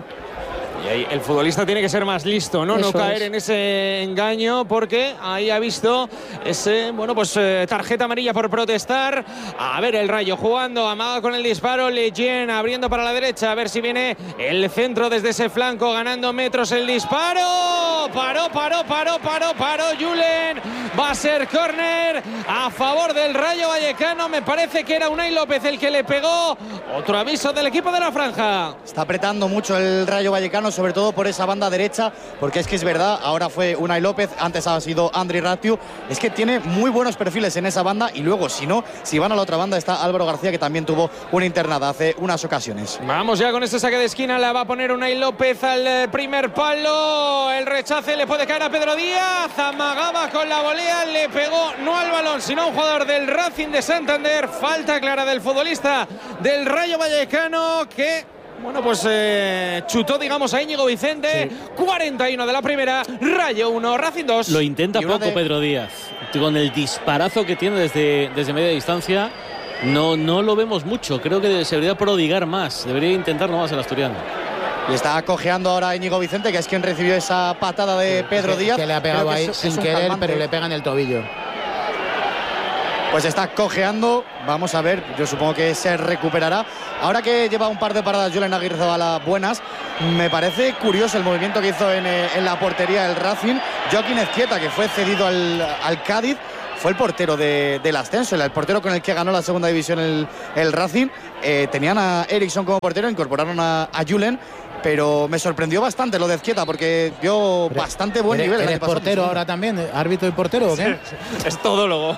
Y ahí el futbolista tiene que ser más listo, ¿no? Eso no caer es. en ese engaño, porque ahí ha visto ese, bueno, pues eh, tarjeta amarilla por protestar. A ver el Rayo jugando, amaga con el disparo, Lejean abriendo para la derecha, a ver si viene el centro desde ese flanco, ganando metros el disparo. Paró, paró, paró, paró, paró Julen. Va a ser córner a favor del Rayo Vallecano. Me parece que era Unai López el que le pegó. Otro aviso del equipo de la franja. Está apretando mucho el Rayo Vallecano, sobre todo por esa banda derecha, porque es que es verdad, ahora fue Unai López, antes ha sido Andri Ratiu, es que tiene muy buenos perfiles en esa banda y luego, si no, si van a la otra banda está Álvaro García, que también tuvo una internada hace unas ocasiones. Vamos ya con este saque de esquina, la va a poner Unai López al primer palo, el rechace le puede caer a Pedro Díaz, amagaba con la volea, le pegó no al balón, sino a un jugador del Racing de Santander. Falta clara del futbolista del Rayo Vallecano, que bueno, pues eh, chutó, digamos, a Íñigo Vicente. Sí. cuarenta y uno de la primera, Rayo uno, Racing dos. Lo intenta poco de... Pedro Díaz, con el disparazo que tiene desde, desde media distancia. No, no lo vemos mucho, creo que se debería prodigar más, debería intentarlo más el asturiano. Y está cojeando ahora Íñigo Vicente, que es quien recibió esa patada de Pedro que, Díaz. Que le ha pegado ahí es, sin es querer, calmante. Pero le pega en el tobillo. pues está cojeando. Vamos a ver, yo supongo que se recuperará. Ahora que lleva un par de paradas Julen Agirrezabala buenas, me parece curioso el movimiento que hizo en, en la portería el Racing. Joaquín Ezquieta, que fue cedido al, al Cádiz, fue el portero de, del ascenso, el portero con el que ganó la segunda división el, el Racing. Eh, tenían a Eriksson como portero, incorporaron a, a Julen, pero me sorprendió bastante lo de Ezquieta porque dio pero bastante buen eres, nivel. ¿Eres portero ahora también? ¿Árbitro y portero o qué? Sí, es todólogo.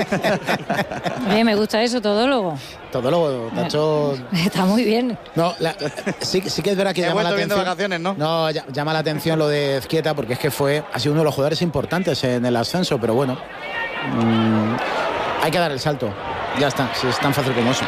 Oye, me gusta eso, todólogo. Todólogo, Nacho. Está muy bien. No, la, sí, sí que es verdad que He llama la atención. atención. Vacaciones, ¿no? No, llama la atención lo de Ezquieta porque es que fue, ha sido uno de los jugadores importantes en el ascenso, pero bueno, mmm, hay que dar el salto. Ya está, si es tan fácil como eso.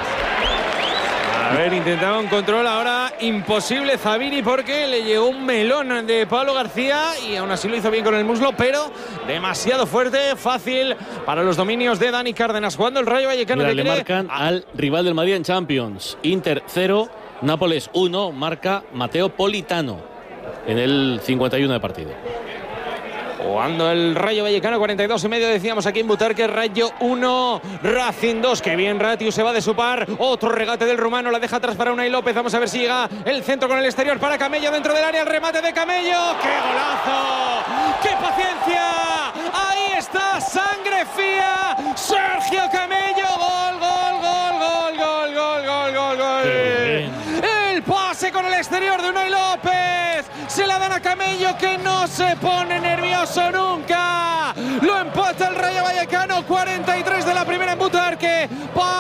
A ver, intentaba un control, ahora imposible Zabiri porque le llegó un melón de Pablo García y aún así lo hizo bien con el muslo, pero demasiado fuerte, fácil para los dominios de Dani Cárdenas. Jugando el Rayo Vallecano. Mira, que le quiere... marcan al rival del Madrid en Champions. Inter cero, Nápoles uno, marca Matteo Politano en el cincuenta y uno de partido. Jugando el Rayo Vallecano, cuarenta y dos y medio, decíamos aquí en Butarque. Rayo uno, Racing dos. Que bien Ratiu, se va de su par. Otro regate del rumano, la deja atrás para Unai López. Vamos a ver si llega el centro con el exterior para Camello dentro del área. El remate de Camello. ¡Qué golazo! ¡Qué paciencia! Ahí está, sangre fría. Sergio Camello. Gol, gol, gol, gol, gol, gol, gol, gol, gol. El pase con el exterior de Unai López. Se la dan a Camello, que no se pone nervioso nunca. Lo empata el Rayo Vallecano, cuarenta y tres de la primera en Butarque.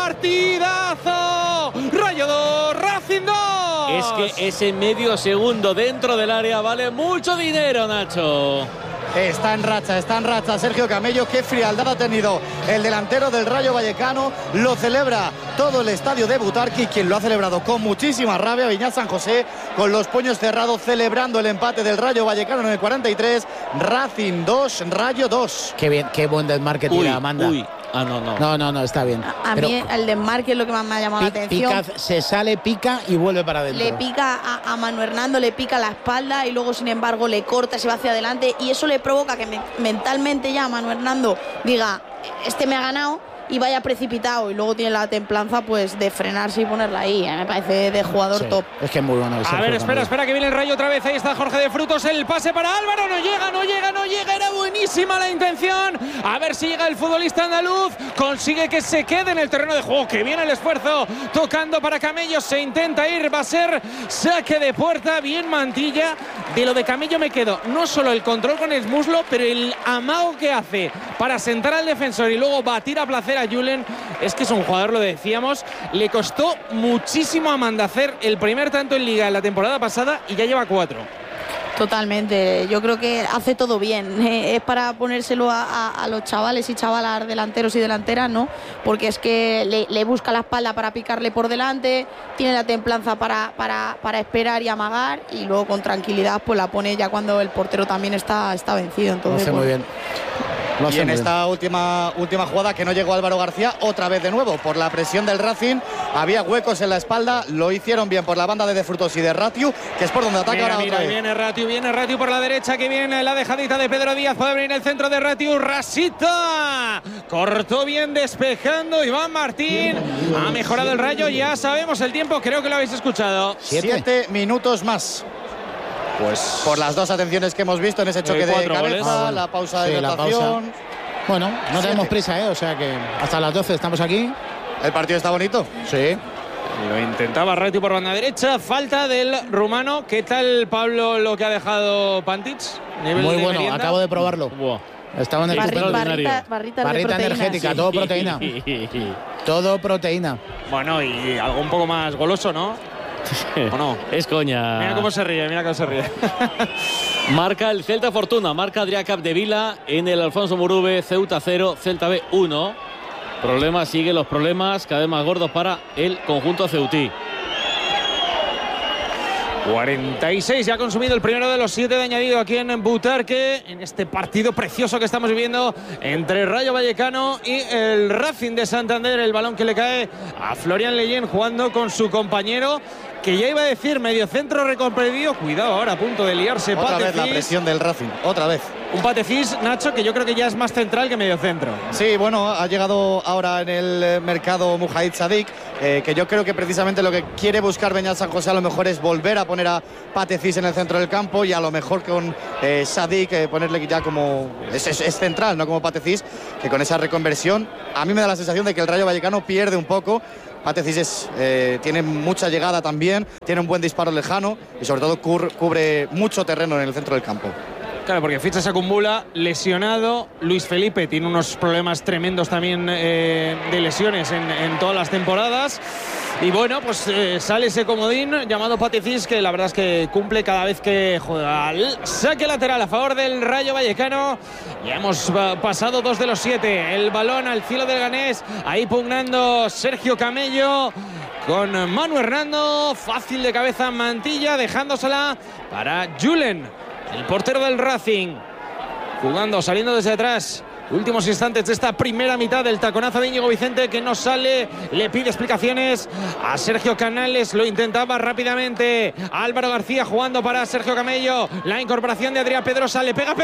Partidazo. Rayo dos, Racing dos. Es que ese medio segundo dentro del área vale mucho dinero, Nacho. Está en racha, está en racha Sergio Camello. Qué frialdad ha tenido el delantero del Rayo Vallecano. Lo celebra todo el estadio de Butarque, y quien lo ha celebrado con muchísima rabia, Viñas San José, con los puños cerrados, celebrando el empate del Rayo Vallecano en el cuarenta y tres. Racing dos, Rayo dos. Qué bien, qué buen desmarque tira Amanda. Uy. Ah, no, no. No, no, no, está bien. A, a Pero mí el desmarque es lo que más me ha llamado pica, la atención. Pica, se sale, pica y vuelve para adentro. Le pica a, a Manu Hernando, le pica la espalda y luego, sin embargo, le corta, se va hacia adelante, y eso le provoca que me, mentalmente ya Manu Hernando diga, este me ha ganado, y vaya precipitado, y luego tiene la templanza pues de frenarse y ponerla ahí. Me parece de jugador sí, top. Es que es muy bueno. A ver, espera, también. espera, que viene el Rayo otra vez. Ahí está Jorge de Frutos, el pase para Álvaro. No llega, no llega, no llega. Era buenísima la intención. A ver si llega el futbolista andaluz. Consigue que se quede en el terreno de juego. Que viene el esfuerzo. Tocando para Camello. Se intenta ir. Va a ser saque de puerta. Bien Mantilla. De lo de Camello me quedo no solo el control con el muslo, pero el amago que hace para sentar al defensor y luego batir a placer a Julen. Es que es un jugador, lo decíamos, le costó muchísimo a Manda hacer el primer tanto en Liga en la temporada pasada y ya lleva cuatro. Totalmente, yo creo que hace todo bien. Eh, es para ponérselo a, a, a los chavales y chavalas delanteros y delanteras, ¿no? Porque es que le, le busca la espalda para picarle por delante, tiene la templanza para, para, para esperar y amagar, y luego con tranquilidad pues la pone ya cuando el portero también está, está vencido. Entonces, lo hace muy bien. Lo y en esta última, última jugada que no llegó Álvaro García, otra vez de nuevo, por la presión del Racing, había huecos en la espalda, lo hicieron bien por la banda de De Frutos y de Ratiu, que es por donde ataca mira, ahora mira, otra vez. Viene Ratiu, viene Ratiu por la derecha, que viene la dejadita de Pedro Díaz, puede venir el centro de Ratiu, Rasita, cortó bien despejando Iván Martín, ha mejorado el Rayo, ya sabemos el tiempo, creo que lo habéis escuchado. Siete, Siete minutos más. Pues por las dos atenciones que hemos visto en ese choque de cabeza, la pausa de sí, hidratación. Bueno, no tenemos prisa, ¿eh? O sea que hasta las doce estamos aquí. ¿El partido está bonito? Sí. Lo intentaba Ratiu por banda derecha, falta del rumano. ¿Qué tal, Pablo, lo que ha dejado Pantic? Muy bueno, merienda? Acabo de probarlo. Wow. Estaba en el Barri, barrita, barrita, barrita energética, todo proteína. Todo proteína. Bueno, y algo un poco más goloso, ¿no? ¿O no? Es coña. Mira cómo se ríe, mira cómo se ríe. Marca el Celta Fortuna, marca Adrià Capdevila en el Alfonso Murube, Ceuta cero, Celta B uno. Problemas, siguen los problemas, cada vez más gordos para el conjunto ceutí. cuarenta y seis, ya ha consumido el primero de los siete de añadido aquí en Butarque, en este partido precioso que estamos viviendo entre Rayo Vallecano y el Racing de Santander. El balón que le cae a Florian Leyen jugando con su compañero, que ya iba a decir mediocentro reconvertido. Cuidado ahora, a punto de liarse. Otra Patefis. vez la presión del Racing, otra vez. Un Patefis, Nacho, que yo creo que ya es más central que mediocentro. Sí, bueno, ha llegado ahora en el mercado Mujahid Sadik, eh, que yo creo que precisamente lo que quiere buscar Beñat San José a lo mejor es volver a poner a Patefis en el centro del campo y a lo mejor con eh, Sadik eh, ponerle ya como... Es, es, es central, no como Patefis, que con esa reconversión a mí me da la sensación de que el Rayo Vallecano pierde un poco. Patefis es, eh, tiene mucha llegada también, tiene un buen disparo lejano y sobre todo cur, cubre mucho terreno en el centro del campo. Claro, porque Ficha se acumula, lesionado. Luis Felipe tiene unos problemas tremendos también eh, de lesiones en, en todas las temporadas. Y bueno, pues eh, sale ese comodín llamado Patefis, que la verdad es que cumple cada vez que juega. Al saque lateral a favor del Rayo Vallecano. Ya hemos pasado dos de los siete. El balón al cielo del Ganés. Ahí pugnando Sergio Camello con Manu Hernando. Fácil de cabeza Mantilla, dejándosela para Julen, el portero del Racing, jugando, saliendo desde atrás. Últimos instantes de esta primera mitad del taconazo de Íñigo Vicente, que no sale, le pide explicaciones a Sergio Canales, lo intentaba rápidamente Álvaro García jugando para Sergio Camello, la incorporación de Adrián Pedrosa, le pega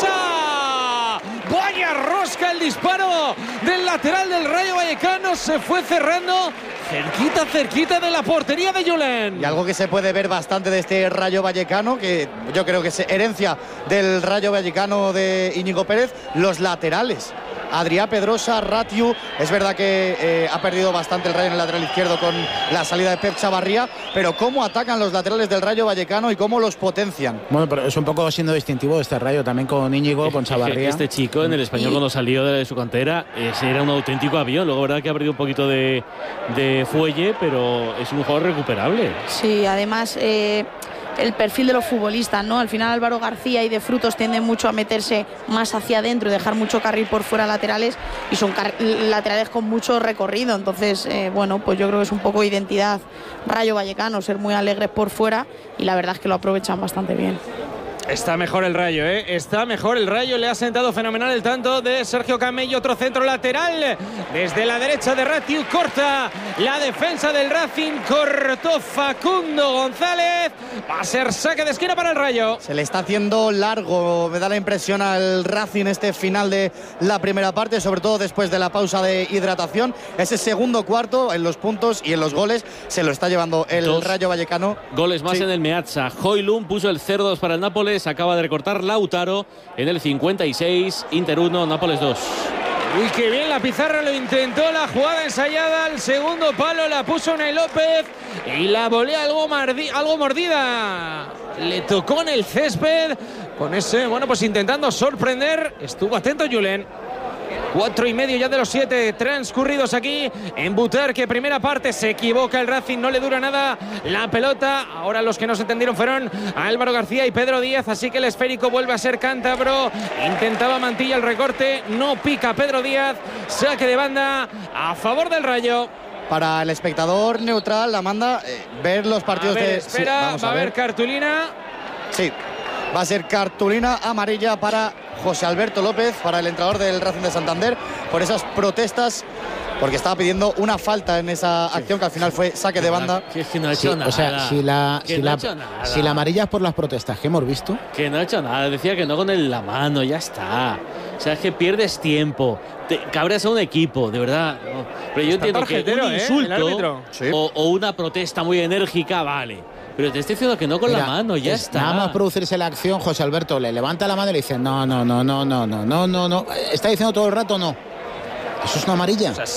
Pedrosa, vaya rosca el disparo del lateral del Rayo Vallecano, se fue cerrando cerquita, cerquita de la portería de Julen. Y algo que se puede ver bastante de este Rayo Vallecano, que yo creo que es herencia del Rayo Vallecano de Íñigo Pérez, los laterales. Adrián Pedrosa, Ratiu, es verdad que eh, ha perdido bastante el Rayo en el lateral izquierdo con la salida de Pep Chavarría, pero cómo atacan los laterales del Rayo Vallecano y cómo los potencian. Bueno, pero es un poco siendo distintivo este Rayo también con Íñigo, con Chavarría. Este chico en el Español, cuando salió de su cantera, ese era un auténtico avión. Luego, verdad que ha perdido un poquito de, de fuelle, pero es un jugador recuperable. Sí, además eh, el perfil de los futbolistas, ¿no? Al final Álvaro García y De Frutos tienden mucho a meterse más hacia adentro y dejar mucho carril por fuera laterales, y son laterales con mucho recorrido. Entonces, eh, bueno, pues yo creo que es un poco identidad Rayo Vallecano, ser muy alegres por fuera, y la verdad es que lo aprovechan bastante bien. Está mejor el Rayo, ¿eh? Está mejor el Rayo. Le ha sentado fenomenal el tanto de Sergio Camello. Otro centro lateral desde la derecha de Ratiu. Corta la defensa del Racing. Cortó Facundo González. Va a ser saque de esquina para el Rayo. Se le está haciendo largo, me da la impresión, al Racing este final de la primera parte, sobre todo después de la pausa de hidratación. Ese segundo cuarto en los puntos y en los goles se lo está llevando el Dos Rayo Vallecano. Goles más sí. en el Meazza. Højlund puso el cero dos para el Nápoles. Acaba de recortar Lautaro en el cincuenta y seis. Inter uno, Nápoles dos. Uy, qué bien la pizarra, lo intentó, la jugada ensayada, al segundo palo la puso Unai López y la volea algo, mardi, algo mordida. Le tocó en el césped con ese, bueno, pues intentando sorprender. Estuvo atento Julen. Cuatro y medio ya de los siete transcurridos aquí en Butarque. Primera parte, se equivoca el Racing, no le dura nada la pelota. Ahora los que no se entendieron fueron Álvaro García y Pedro Díaz, así que el esférico vuelve a ser cántabro. Intentaba Mantilla el recorte, no pica Pedro Díaz. Saque de banda a favor del Rayo. Para el espectador neutral, Amanda, eh, ver los partidos a ver, de... espera, sí, va a ver. haber cartulina. Sí, va a ser cartulina amarilla para José Alberto López, para el entrenador del Racing de Santander, por esas protestas, porque estaba pidiendo una falta en esa sí. acción que al final fue saque de banda. Que es que no ha hecho sí, nada. O sea, si la, si, no la, ha hecho nada. si la amarilla es por las protestas que hemos visto. Que no ha hecho nada, decía que no con el, la mano, ya está. O sea, es que pierdes tiempo, te cabreas a un equipo, de verdad. No. Pero yo está entiendo que un ¿eh? insulto sí. o, o una protesta muy enérgica, vale. Pero te estoy diciendo que no con Mira, la mano, ya es, está. Nada más producirse la acción, José Alberto le levanta la mano y le dice no, no, no, no, no, no, no, no, no. Está diciendo todo el rato no. Eso es una amarilla. O sea,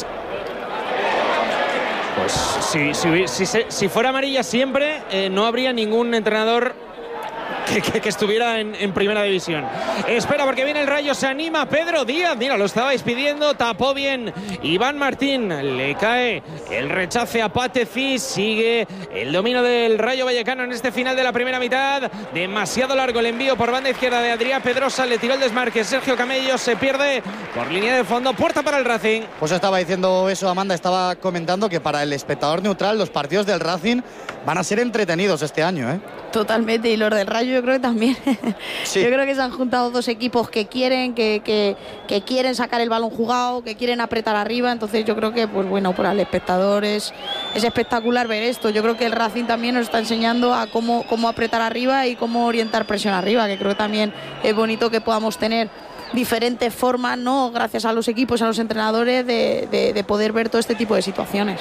pues si, si, si, si, si fuera amarilla siempre, eh, no habría ningún entrenador Que, que, que estuviera en, en primera división. Espera porque viene el Rayo, se anima Pedro Díaz, mira, lo estabais pidiendo, tapó bien Iván Martín, le cae el rechace a Patefis, sigue el dominio del Rayo Vallecano en este final de la primera mitad, demasiado largo el envío por banda izquierda de Adrián Pedrosa, le tiró el desmarque Sergio Camello, se pierde por línea de fondo, puerta para el Racing. Pues estaba diciendo eso Amanda, estaba comentando que para el espectador neutral los partidos del Racing van a ser entretenidos este año, ¿eh? Totalmente, y los del Rayo yo creo que también. Sí. Yo creo que se han juntado dos equipos que quieren, que, que, que quieren sacar el balón jugado, que quieren apretar arriba. Entonces yo creo que, pues bueno, para el espectador es, es espectacular ver esto. Yo creo que el Racing también nos está enseñando a cómo, cómo apretar arriba y cómo orientar presión arriba, que creo que también es bonito que podamos tener diferentes formas, ¿no? Gracias a los equipos, a los entrenadores, de, de, de poder ver todo este tipo de situaciones.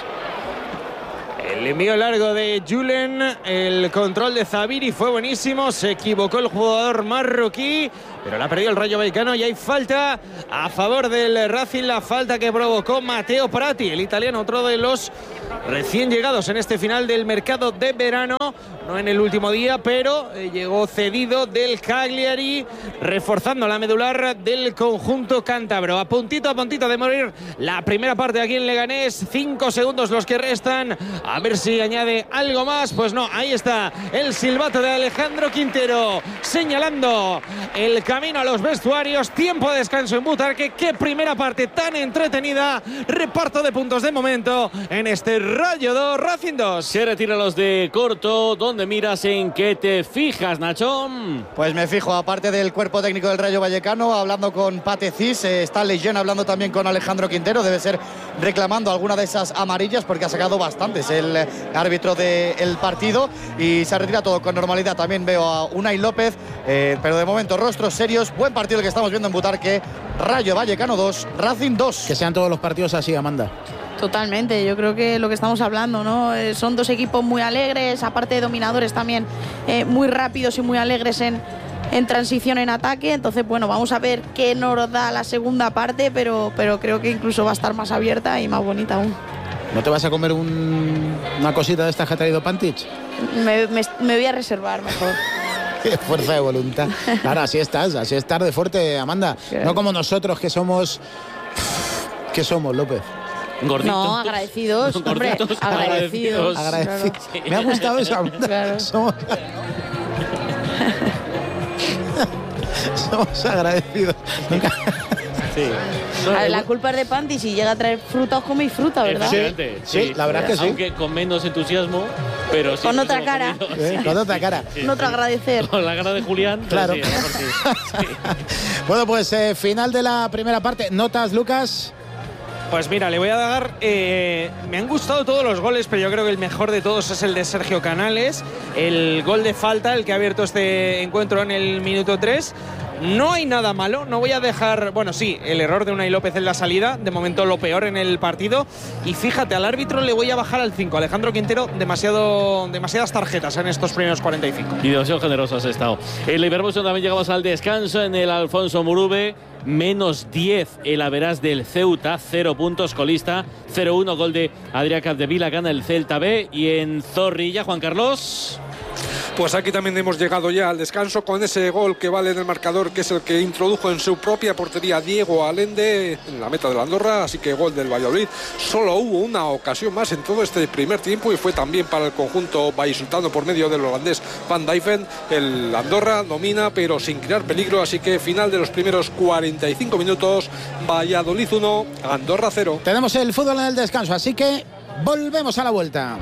El envío largo de Julen, el control de Zabiri fue buenísimo, se equivocó el jugador marroquí, pero la ha perdido el Rayo Vallecano y hay falta a favor del Racing, la falta que provocó Matteo Prati, el italiano, otro de los recién llegados en este final del mercado de verano, no en el último día, pero eh, llegó cedido del Cagliari, reforzando la medular del conjunto cántabro. A puntito a puntito de morir la primera parte aquí en Leganés, cinco segundos los que restan, a ver si añade algo más. Pues no, ahí está el silbato de Alejandro Quintero señalando el camino a los vestuarios. Tiempo de descanso en Butarque. Qué primera parte tan entretenida, reparto de puntos de momento en este Rayo dos, Racing dos. Se retira los de corto. ¿Dónde miras? ¿En qué te fijas, Nacho? Pues me fijo, aparte del cuerpo técnico del Rayo Vallecano, hablando con Pate Cis, eh, está Lejeune hablando también con Alejandro Quintero, debe ser reclamando alguna de esas amarillas porque ha sacado bastantes el eh, árbitro del partido y se retira todo con normalidad. También veo a Unai López, eh, pero de momento rostros serios. Buen partido el que estamos viendo en Butarque. Rayo Vallecano dos, Racing dos. Que sean todos los partidos así, Amanda. Totalmente, yo creo que lo que estamos hablando, ¿no? Eh, son dos equipos muy alegres, aparte de dominadores también eh, muy rápidos y muy alegres en, en transición, en ataque. Entonces, bueno, vamos a ver qué nos da la segunda parte, pero, pero creo que incluso va a estar más abierta y más bonita aún. ¿No te vas a comer un, una cosita de estas que ha traído Pantich? Me, me, me voy a reservar mejor. Qué fuerza de voluntad. Claro, así estás, así estás de fuerte, Amanda. Claro. No como nosotros que somos... ¿Qué somos, López? Gorditos. No, agradecidos, no, hombre, gorditos, agradecidos. agradecidos. Agradecidos. Claro. Me ha gustado eso, Amanda. Claro. Somos... somos agradecidos. Sí. A ver, la culpa es de Panti, si llega a traer fruta os coméis fruta, ¿verdad? Sí, sí, sí, la verdad es que sí. Aunque con menos entusiasmo, pero sí. Con otra cara. ¿Eh? Con otra cara. Sí, con otro agradecer. Con la cara de Julián. Claro. Sí, sí. Sí. Bueno, pues eh, final de la primera parte. ¿Notas, Lucas? Pues mira, le voy a dar... Eh, me han gustado todos los goles, pero yo creo que el mejor de todos es el de Sergio Canales. El gol de falta, el que ha abierto este encuentro en el minuto tres. No hay nada malo, no voy a dejar... Bueno, sí, el error de Unai López en la salida, de momento lo peor en el partido. Y fíjate, al árbitro le voy a bajar al cinco. Alejandro Quintero, demasiado, demasiadas tarjetas en estos primeros cuarenta y cinco. Y demasiado generoso has estado. El Leverkusen también llegamos al descanso en el Alfonso Murube. Menos diez el averás del Ceuta, cero puntos, colista, cero uno, gol de Adrià Capdevila, gana el Celta B. Y en Zorrilla, Juan Carlos... Pues aquí también hemos llegado ya al descanso con ese gol que vale en el marcador, que es el que introdujo en su propia portería Diego Allende en la meta de la Andorra, así que gol del Valladolid. Solo hubo una ocasión más en todo este primer tiempo y fue también para el conjunto vallisoletano por medio del holandés Van Dijven. El Andorra domina pero sin crear peligro, así que final de los primeros cuarenta y cinco minutos, Valladolid uno, Andorra cero. Tenemos el fútbol en el descanso, así que volvemos a la vuelta.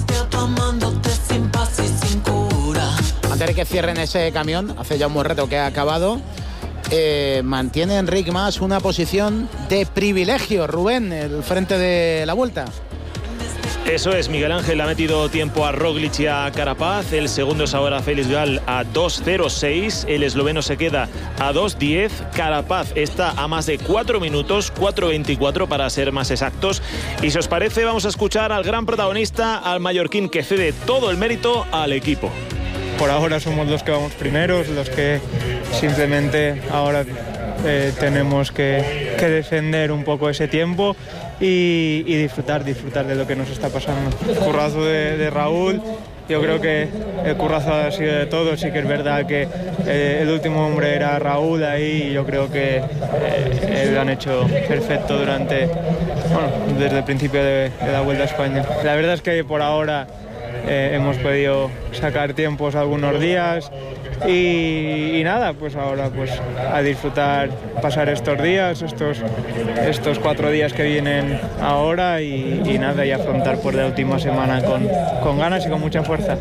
Antes de que cierren ese camión, hace ya un buen rato que ha acabado, eh, mantiene Enric Mas una posición de privilegio. Rubén, el frente de la vuelta. Eso es, Miguel Ángel ha metido tiempo a Roglic y a Carapaz. El segundo es ahora Félix Gall a dos cero seis. El esloveno se queda a dos diez. Carapaz está a más de cuatro minutos, cuatro veinticuatro para ser más exactos. Y si os parece, vamos a escuchar al gran protagonista, al mallorquín, que cede todo el mérito al equipo. Por ahora somos los que vamos primeros, los que simplemente ahora eh, tenemos que, que defender un poco ese tiempo y, y disfrutar, disfrutar de lo que nos está pasando. El currazo de, de Raúl, yo creo que el currazo ha sido de todos, sí que es verdad que eh, el último hombre era Raúl ahí y yo creo que eh, lo han hecho perfecto durante, bueno, desde el principio de, de la Vuelta a España. La verdad es que por ahora eh, hemos podido sacar tiempos algunos días y, y nada, pues ahora pues a disfrutar, pasar estos días, estos, estos cuatro días que vienen ahora y, y nada, y afrontar por la última semana con, con ganas y con mucha fuerza.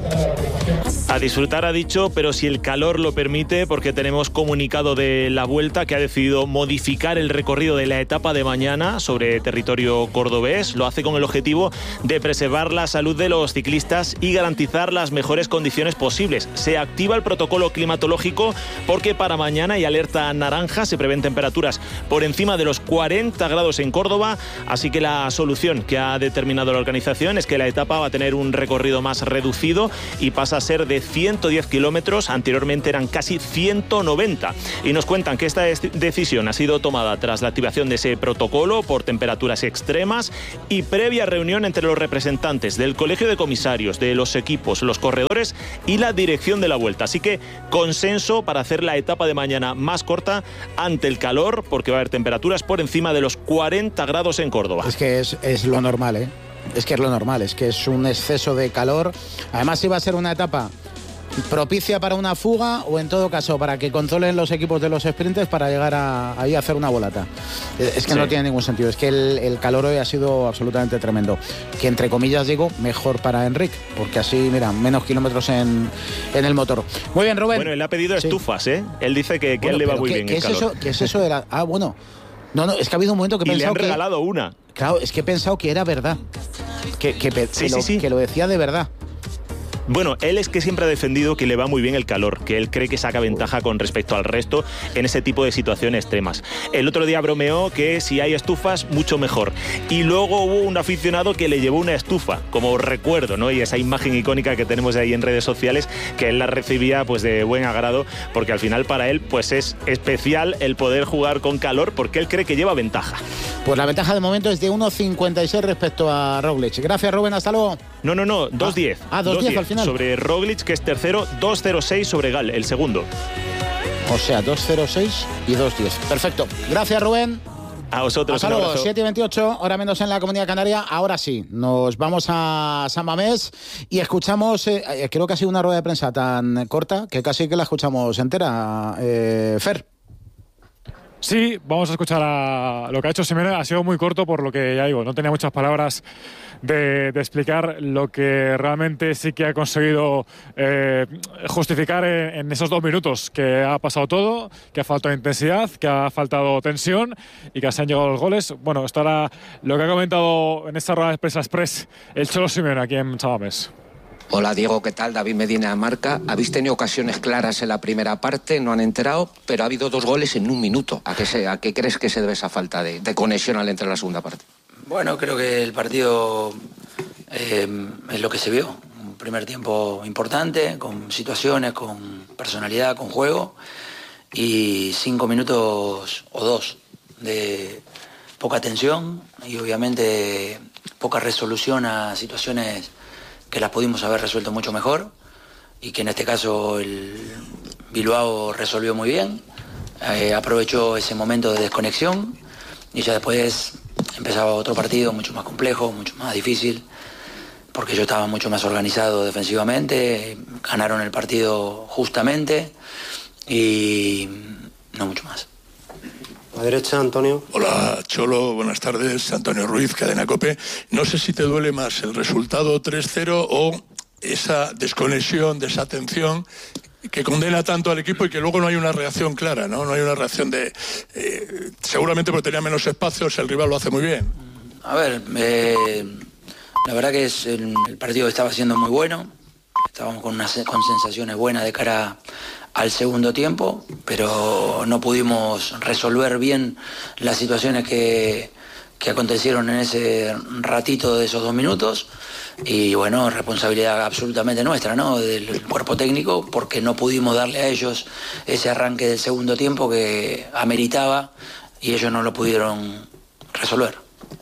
A disfrutar ha dicho, pero si el calor lo permite, porque tenemos comunicado de la Vuelta que ha decidido modificar el recorrido de la etapa de mañana sobre territorio cordobés. Lo hace con el objetivo de preservar la salud de los ciclistas y garantizar las mejores condiciones posibles. Se activa el protocolo climatológico porque para mañana y alerta naranja se prevén temperaturas por encima de los cuarenta grados en Córdoba, así que la solución que ha determinado la organización es que la etapa va a tener un recorrido más reducido y pasa a ser de ciento diez kilómetros, anteriormente eran casi ciento noventa. Y nos cuentan que esta decisión ha sido tomada tras la activación de ese protocolo por temperaturas extremas y previa reunión entre los representantes del Colegio de Comisarios, de los equipos, los corredores y la dirección de la Vuelta. Así que consenso para hacer la etapa de mañana más corta ante el calor, porque va a haber temperaturas por encima de los cuarenta grados en Córdoba. Es que es, es lo normal, ¿eh? Es que es lo normal, es que es un exceso de calor. Además iba a ser una etapa propicia para una fuga o en todo caso para que controlen los equipos de los sprinters para llegar a, ahí a hacer una volata. Es que sí. No tiene ningún sentido, es que el, el calor hoy ha sido absolutamente tremendo. Que entre comillas digo, mejor para Enric, porque así, mira, menos kilómetros en, en el motor. Muy bien, Rubén. Bueno, él ha pedido estufas, ¿eh? Él dice que, que bueno, él le va muy ¿qué, bien ¿qué el es calor. Eso, ¿Qué es eso de la...? Ah, bueno. No, no, es que ha habido un momento que he y pensado le han regalado que, una. Claro, es que he pensado que era verdad. Que, que, que, sí, que, sí, lo, sí. que lo decía de verdad. Bueno, él es que siempre ha defendido que le va muy bien el calor, que él cree que saca ventaja con respecto al resto en ese tipo de situaciones extremas. El otro día bromeó que si hay estufas, mucho mejor. Y luego hubo un aficionado que le llevó una estufa, como recuerdo, ¿no? Y esa imagen icónica que tenemos ahí en redes sociales, que él la recibía pues de buen agrado, porque al final para él pues es especial el poder jugar con calor, porque él cree que lleva ventaja. Pues la ventaja de momento es de uno cincuenta y seis respecto a Roglic. Gracias, Rubén, hasta luego. No, no, no, dos diez. Ah, dos diez al final. Sobre Roglic, que es tercero, dos cero seis sobre Gal, el segundo. O sea, dos cero seis y dos diez. Perfecto. Gracias, Rubén. A vosotros. Hasta luego, siete y veintiocho, hora menos en la Comunidad Canaria. Ahora sí, nos vamos a San Mamés y escuchamos, eh, creo que ha sido una rueda de prensa tan corta que casi que la escuchamos entera. Eh, Fer. Sí, vamos a escuchar a lo que ha hecho Simeone. Ha sido muy corto, por lo que ya digo, no tenía muchas palabras de, de explicar lo que realmente sí que ha conseguido eh, justificar en, en esos dos minutos, que ha pasado todo, que ha faltado intensidad, que ha faltado tensión y que se han llegado los goles. Bueno, esto era lo que ha comentado en esta rueda de prensa express el Cholo Simeone aquí en San Mamés. Hola Diego, ¿qué tal? David Medina, Marca. Habéis tenido ocasiones claras en la primera parte, no han enterado, pero ha habido dos goles en un minuto. ¿A qué, se, a qué crees que se debe esa falta de, de conexión al entrar en la segunda parte? Bueno, creo que el partido eh, es lo que se vio. Un primer tiempo importante, con situaciones, con personalidad, con juego. Y cinco minutos o dos de poca tensión y obviamente poca resolución a situaciones que las pudimos haber resuelto mucho mejor y que en este caso el Bilbao resolvió muy bien, eh, aprovechó ese momento de desconexión y ya después empezaba otro partido mucho más complejo, mucho más difícil, porque yo estaba mucho más organizado defensivamente, ganaron el partido justamente y no mucho más. A la derecha, Antonio. Hola, Cholo, buenas tardes. Antonio Ruiz, Cadena COPE. No sé si te duele más el resultado tres cero o esa desconexión, desatención que condena tanto al equipo y que luego no hay una reacción clara, ¿no? No hay una reacción de... Eh, seguramente porque tenía menos espacios, el rival lo hace muy bien. A ver, eh, la verdad que es el, el partido estaba siendo muy bueno. Estábamos con, unas, con sensaciones buenas de cara al segundo tiempo, pero no pudimos resolver bien las situaciones que, que acontecieron en ese ratito de esos dos minutos. Y bueno, responsabilidad absolutamente nuestra, ¿no? Del cuerpo técnico, porque no pudimos darle a ellos ese arranque del segundo tiempo que ameritaba y ellos no lo pudieron resolver.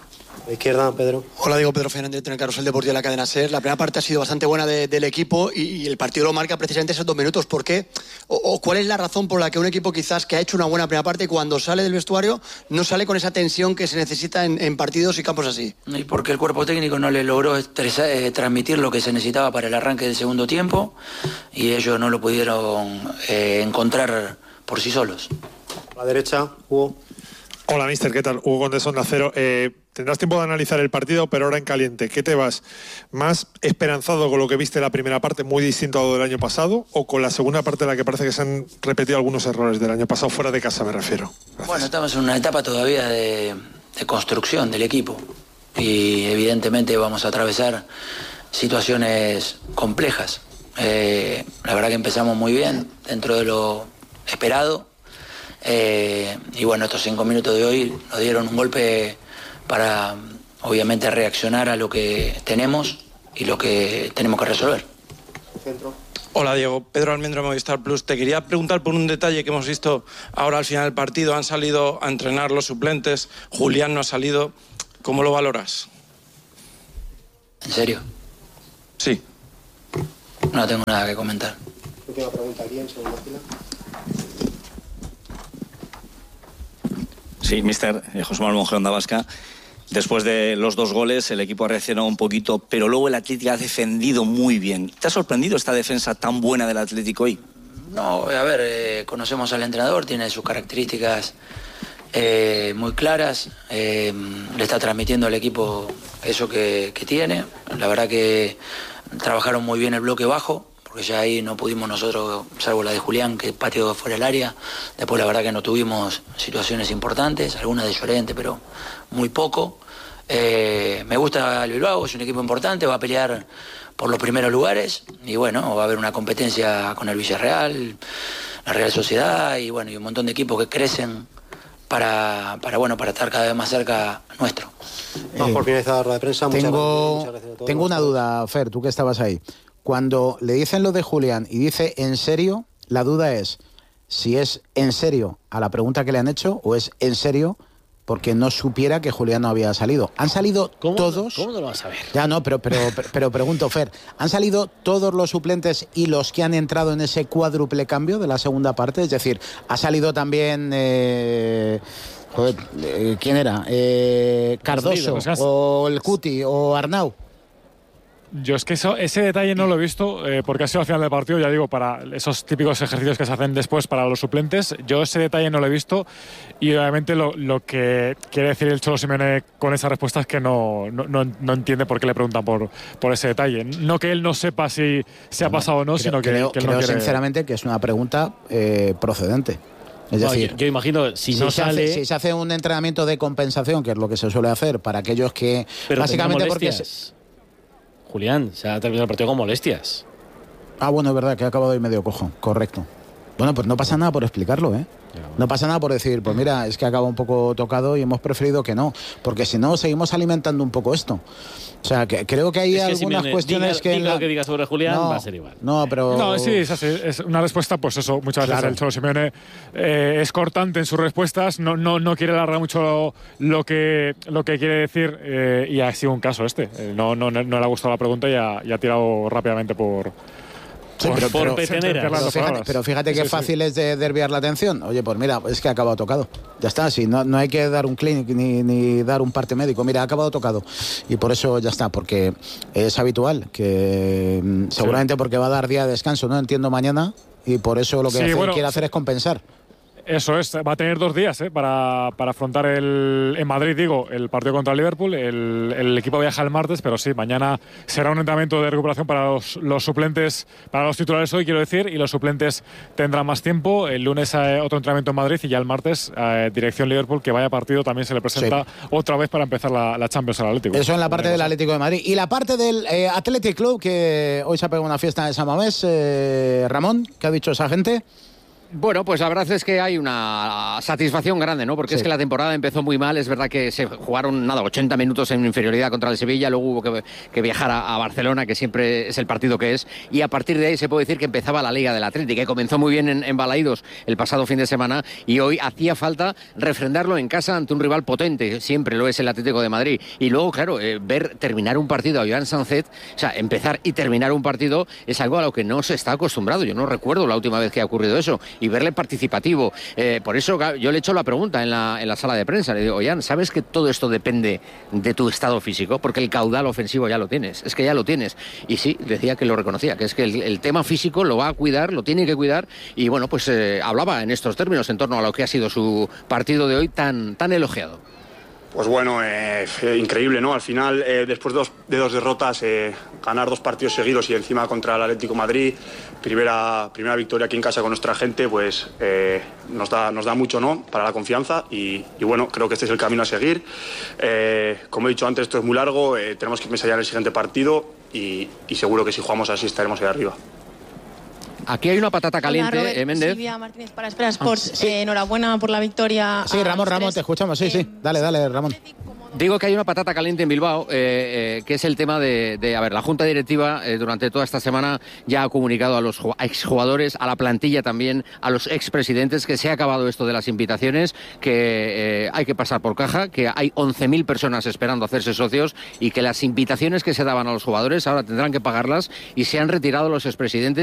A la izquierda, Pedro. Hola, digo Pedro Fernández, en el Carrusel Deportivo de la cadena SER. La primera parte ha sido bastante buena de, del equipo y, y el partido lo marca precisamente esos dos minutos. ¿Por qué? O, o cuál es la razón por la que un equipo quizás que ha hecho una buena primera parte, cuando sale del vestuario, no sale con esa tensión que se necesita en, en partidos y campos así? Y porque el cuerpo técnico no le logró estresar, eh, transmitir lo que se necesitaba para el arranque del segundo tiempo y ellos no lo pudieron eh, encontrar por sí solos. A la derecha, Hugo. Hola, mister, ¿qué tal? Hugo Condés, Onda Cero. Eh, tendrás tiempo de analizar el partido, pero ahora en caliente. ¿Qué te vas? ¿Más esperanzado con lo que viste en la primera parte, muy distinto a lo del año pasado, o con la segunda parte en la que parece que se han repetido algunos errores del año pasado, fuera de casa me refiero? Gracias. Bueno, estamos en una etapa todavía de, de construcción del equipo y evidentemente vamos a atravesar situaciones complejas. Eh, la verdad que empezamos muy bien, dentro de lo esperado. Eh, y bueno, estos cinco minutos de hoy nos dieron un golpe para obviamente reaccionar a lo que tenemos y lo que tenemos que resolver. Centro. Hola Diego, Pedro Almendro, Movistar Plus. Te quería preguntar por un detalle que hemos visto ahora al final del partido. Han salido a entrenar los suplentes, Julián no ha salido. ¿Cómo lo valoras? ¿En serio? Sí. No tengo nada que comentar. Última pregunta aquí en segunda fila. Sí, mister José Manuel Monje, Onda Vasca. Después de los dos goles, el equipo ha reaccionado un poquito, pero luego el Atlético ha defendido muy bien. ¿Te ha sorprendido esta defensa tan buena del Atlético hoy? No, a ver, eh, conocemos al entrenador, tiene sus características eh, muy claras, eh, le está transmitiendo al equipo eso que, que tiene. La verdad que trabajaron muy bien el bloque bajo, porque ya ahí no pudimos nosotros, salvo la de Julián, que pateó fuera del área. Después la verdad que no tuvimos situaciones importantes, algunas de Llorente, pero muy poco. Eh, me gusta el Bilbao, es un equipo importante, va a pelear por los primeros lugares y bueno, va a haber una competencia con el Villarreal, la Real Sociedad y bueno, y un montón de equipos que crecen para, para, bueno, para estar cada vez más cerca nuestro. Vamos por finalizar la rueda de prensa. Muchas tengo, gracias, muchas gracias a todos. tengo una duda, Fer, tú que estabas ahí. Cuando le dicen lo de Julián y dice en serio, la duda es si es en serio a la pregunta que le han hecho o es en serio porque no supiera que Julián no había salido. ¿Han salido ¿Cómo, todos? ¿Cómo no lo vas a ver? Ya no, pero, pero, pero, pero pregunto, Fer, ¿han salido todos los suplentes y los que han entrado en ese cuádruple cambio de la segunda parte? Es decir, ¿ha salido también... Eh, joder, eh, ¿quién era? Eh, ¿Cardoso o el Cuti o Arnau? Yo es que eso, ese detalle no lo he visto eh, porque ha sido al final del partido, ya digo, para esos típicos ejercicios que se hacen después para los suplentes. Yo ese detalle no lo he visto y obviamente lo, lo que quiere decir el Cholo Simeone con esa respuesta es que no, no, no, no entiende por qué le preguntan por, por ese detalle. No que él no sepa si se ha pasado o no, creo, sino que, creo, que él creo no quiere... sinceramente que es una pregunta eh, procedente. Es no, decir, yo, yo imagino, si, si no se sale... Hace, si se hace un entrenamiento de compensación, que es lo que se suele hacer para aquellos que... Pero básicamente porque... Julián, se ha terminado el partido con molestias. Ah, bueno, es verdad, que ha acabado de medio cojo, correcto. Bueno, pues no pasa nada por explicarlo, ¿eh? No pasa nada por decir, pues mira, es que acaba un poco tocado y hemos preferido que no, porque si no, seguimos alimentando un poco esto. O sea, que creo que hay es que algunas Simeone, cuestiones diga, que... Diga la... lo que diga sobre Julián, no, va a ser igual. No, pero... No, sí, es así. Es una respuesta, pues eso, muchas veces claro. el Cholo Simeone eh, es cortante en sus respuestas, no, no, no quiere alargar mucho lo, lo, que, lo que quiere decir eh, y ha sido un caso este. Eh, no, no, no le ha gustado la pregunta y ha, y ha tirado rápidamente por... Sí, pero, por pero, petenera. Pero fíjate, pero fíjate que sí, fácil sí. es de desviar la atención. Oye, pues mira, es que ha acabado tocado. Ya está, sí, no, no hay que dar un clinic ni, ni dar un parte médico. Mira, ha acabado tocado. Y por eso ya está, porque es habitual que seguramente sí. porque va a dar día de descanso, ¿no? Entiendo mañana, y por eso lo que sí, hace, bueno, quiere hacer es compensar. Eso es, va a tener dos días ¿eh? para, para afrontar el, en Madrid, digo, el partido contra el Liverpool. El, el equipo viaja el martes, pero sí, mañana será un entrenamiento de recuperación para los, los suplentes, para los titulares hoy, quiero decir, y los suplentes tendrán más tiempo. El lunes eh, otro entrenamiento en Madrid y ya el martes, eh, dirección Liverpool, que vaya partido, también se le presenta sí. otra vez para empezar la, la Champions al Atlético. Eso en la parte del Atlético de Madrid. Y la parte del eh, Athletic Club, que hoy se ha pegado una fiesta de San Mamés, eh, Ramón, ¿qué ha dicho esa gente? Bueno, pues la verdad es que hay una satisfacción grande, ¿no? Porque sí. Es que la temporada empezó muy mal. Es verdad que se jugaron, nada, ochenta minutos en inferioridad contra el Sevilla. Luego hubo que, que viajar a, a Barcelona, que siempre es el partido que es. Y a partir de ahí se puede decir que empezaba la Liga del Atlético, que comenzó muy bien en, en Balaídos el pasado fin de semana. Y hoy hacía falta refrendarlo en casa ante un rival potente. Siempre lo es el Atlético de Madrid. Y luego, claro, eh, ver terminar un partido a Joan Sancet, o sea, empezar y terminar un partido es algo a lo que no se está acostumbrado. Yo no recuerdo la última vez que ha ocurrido eso. Y verle participativo. Eh, por eso yo le he hecho la pregunta en la, en la sala de prensa. Le digo, Ollán, ¿sabes que todo esto depende de tu estado físico? Porque el caudal ofensivo ya lo tienes. Es que ya lo tienes. Y sí, decía que lo reconocía, que es que el, el tema físico lo va a cuidar, lo tiene que cuidar. Y bueno, pues eh, hablaba en estos términos en torno a lo que ha sido su partido de hoy tan, tan elogiado. Pues bueno, eh, increíble, ¿no? Al final, eh, después de dos, de dos derrotas, eh, ganar dos partidos seguidos y encima contra el Atlético de Madrid, primera, primera victoria aquí en casa con nuestra gente, pues eh, nos da, nos da mucho, ¿no? Para la confianza y, y bueno, creo que este es el camino a seguir. Eh, como he dicho antes, esto es muy largo, eh, tenemos que pensar ya en el siguiente partido y, y seguro que si jugamos así estaremos ahí arriba. Aquí hay una patata caliente, Hola, Robert, eh, Méndez. Silvia Martínez para Espera Sports. Ah, sí. eh, enhorabuena por la victoria. Sí, Ramón, Ramón, te escuchamos. Sí, sí. Dale, dale, Ramón. Digo que hay una patata caliente en Bilbao, eh, eh, que es el tema de, de, a ver, la Junta Directiva eh, durante toda esta semana ya ha comunicado a los exjugadores, a la plantilla también, a los expresidentes, que se ha acabado esto de las invitaciones, que eh, hay que pasar por caja, que hay once mil personas esperando hacerse socios y que las invitaciones que se daban a los jugadores ahora tendrán que pagarlas y se han retirado los expresidentes.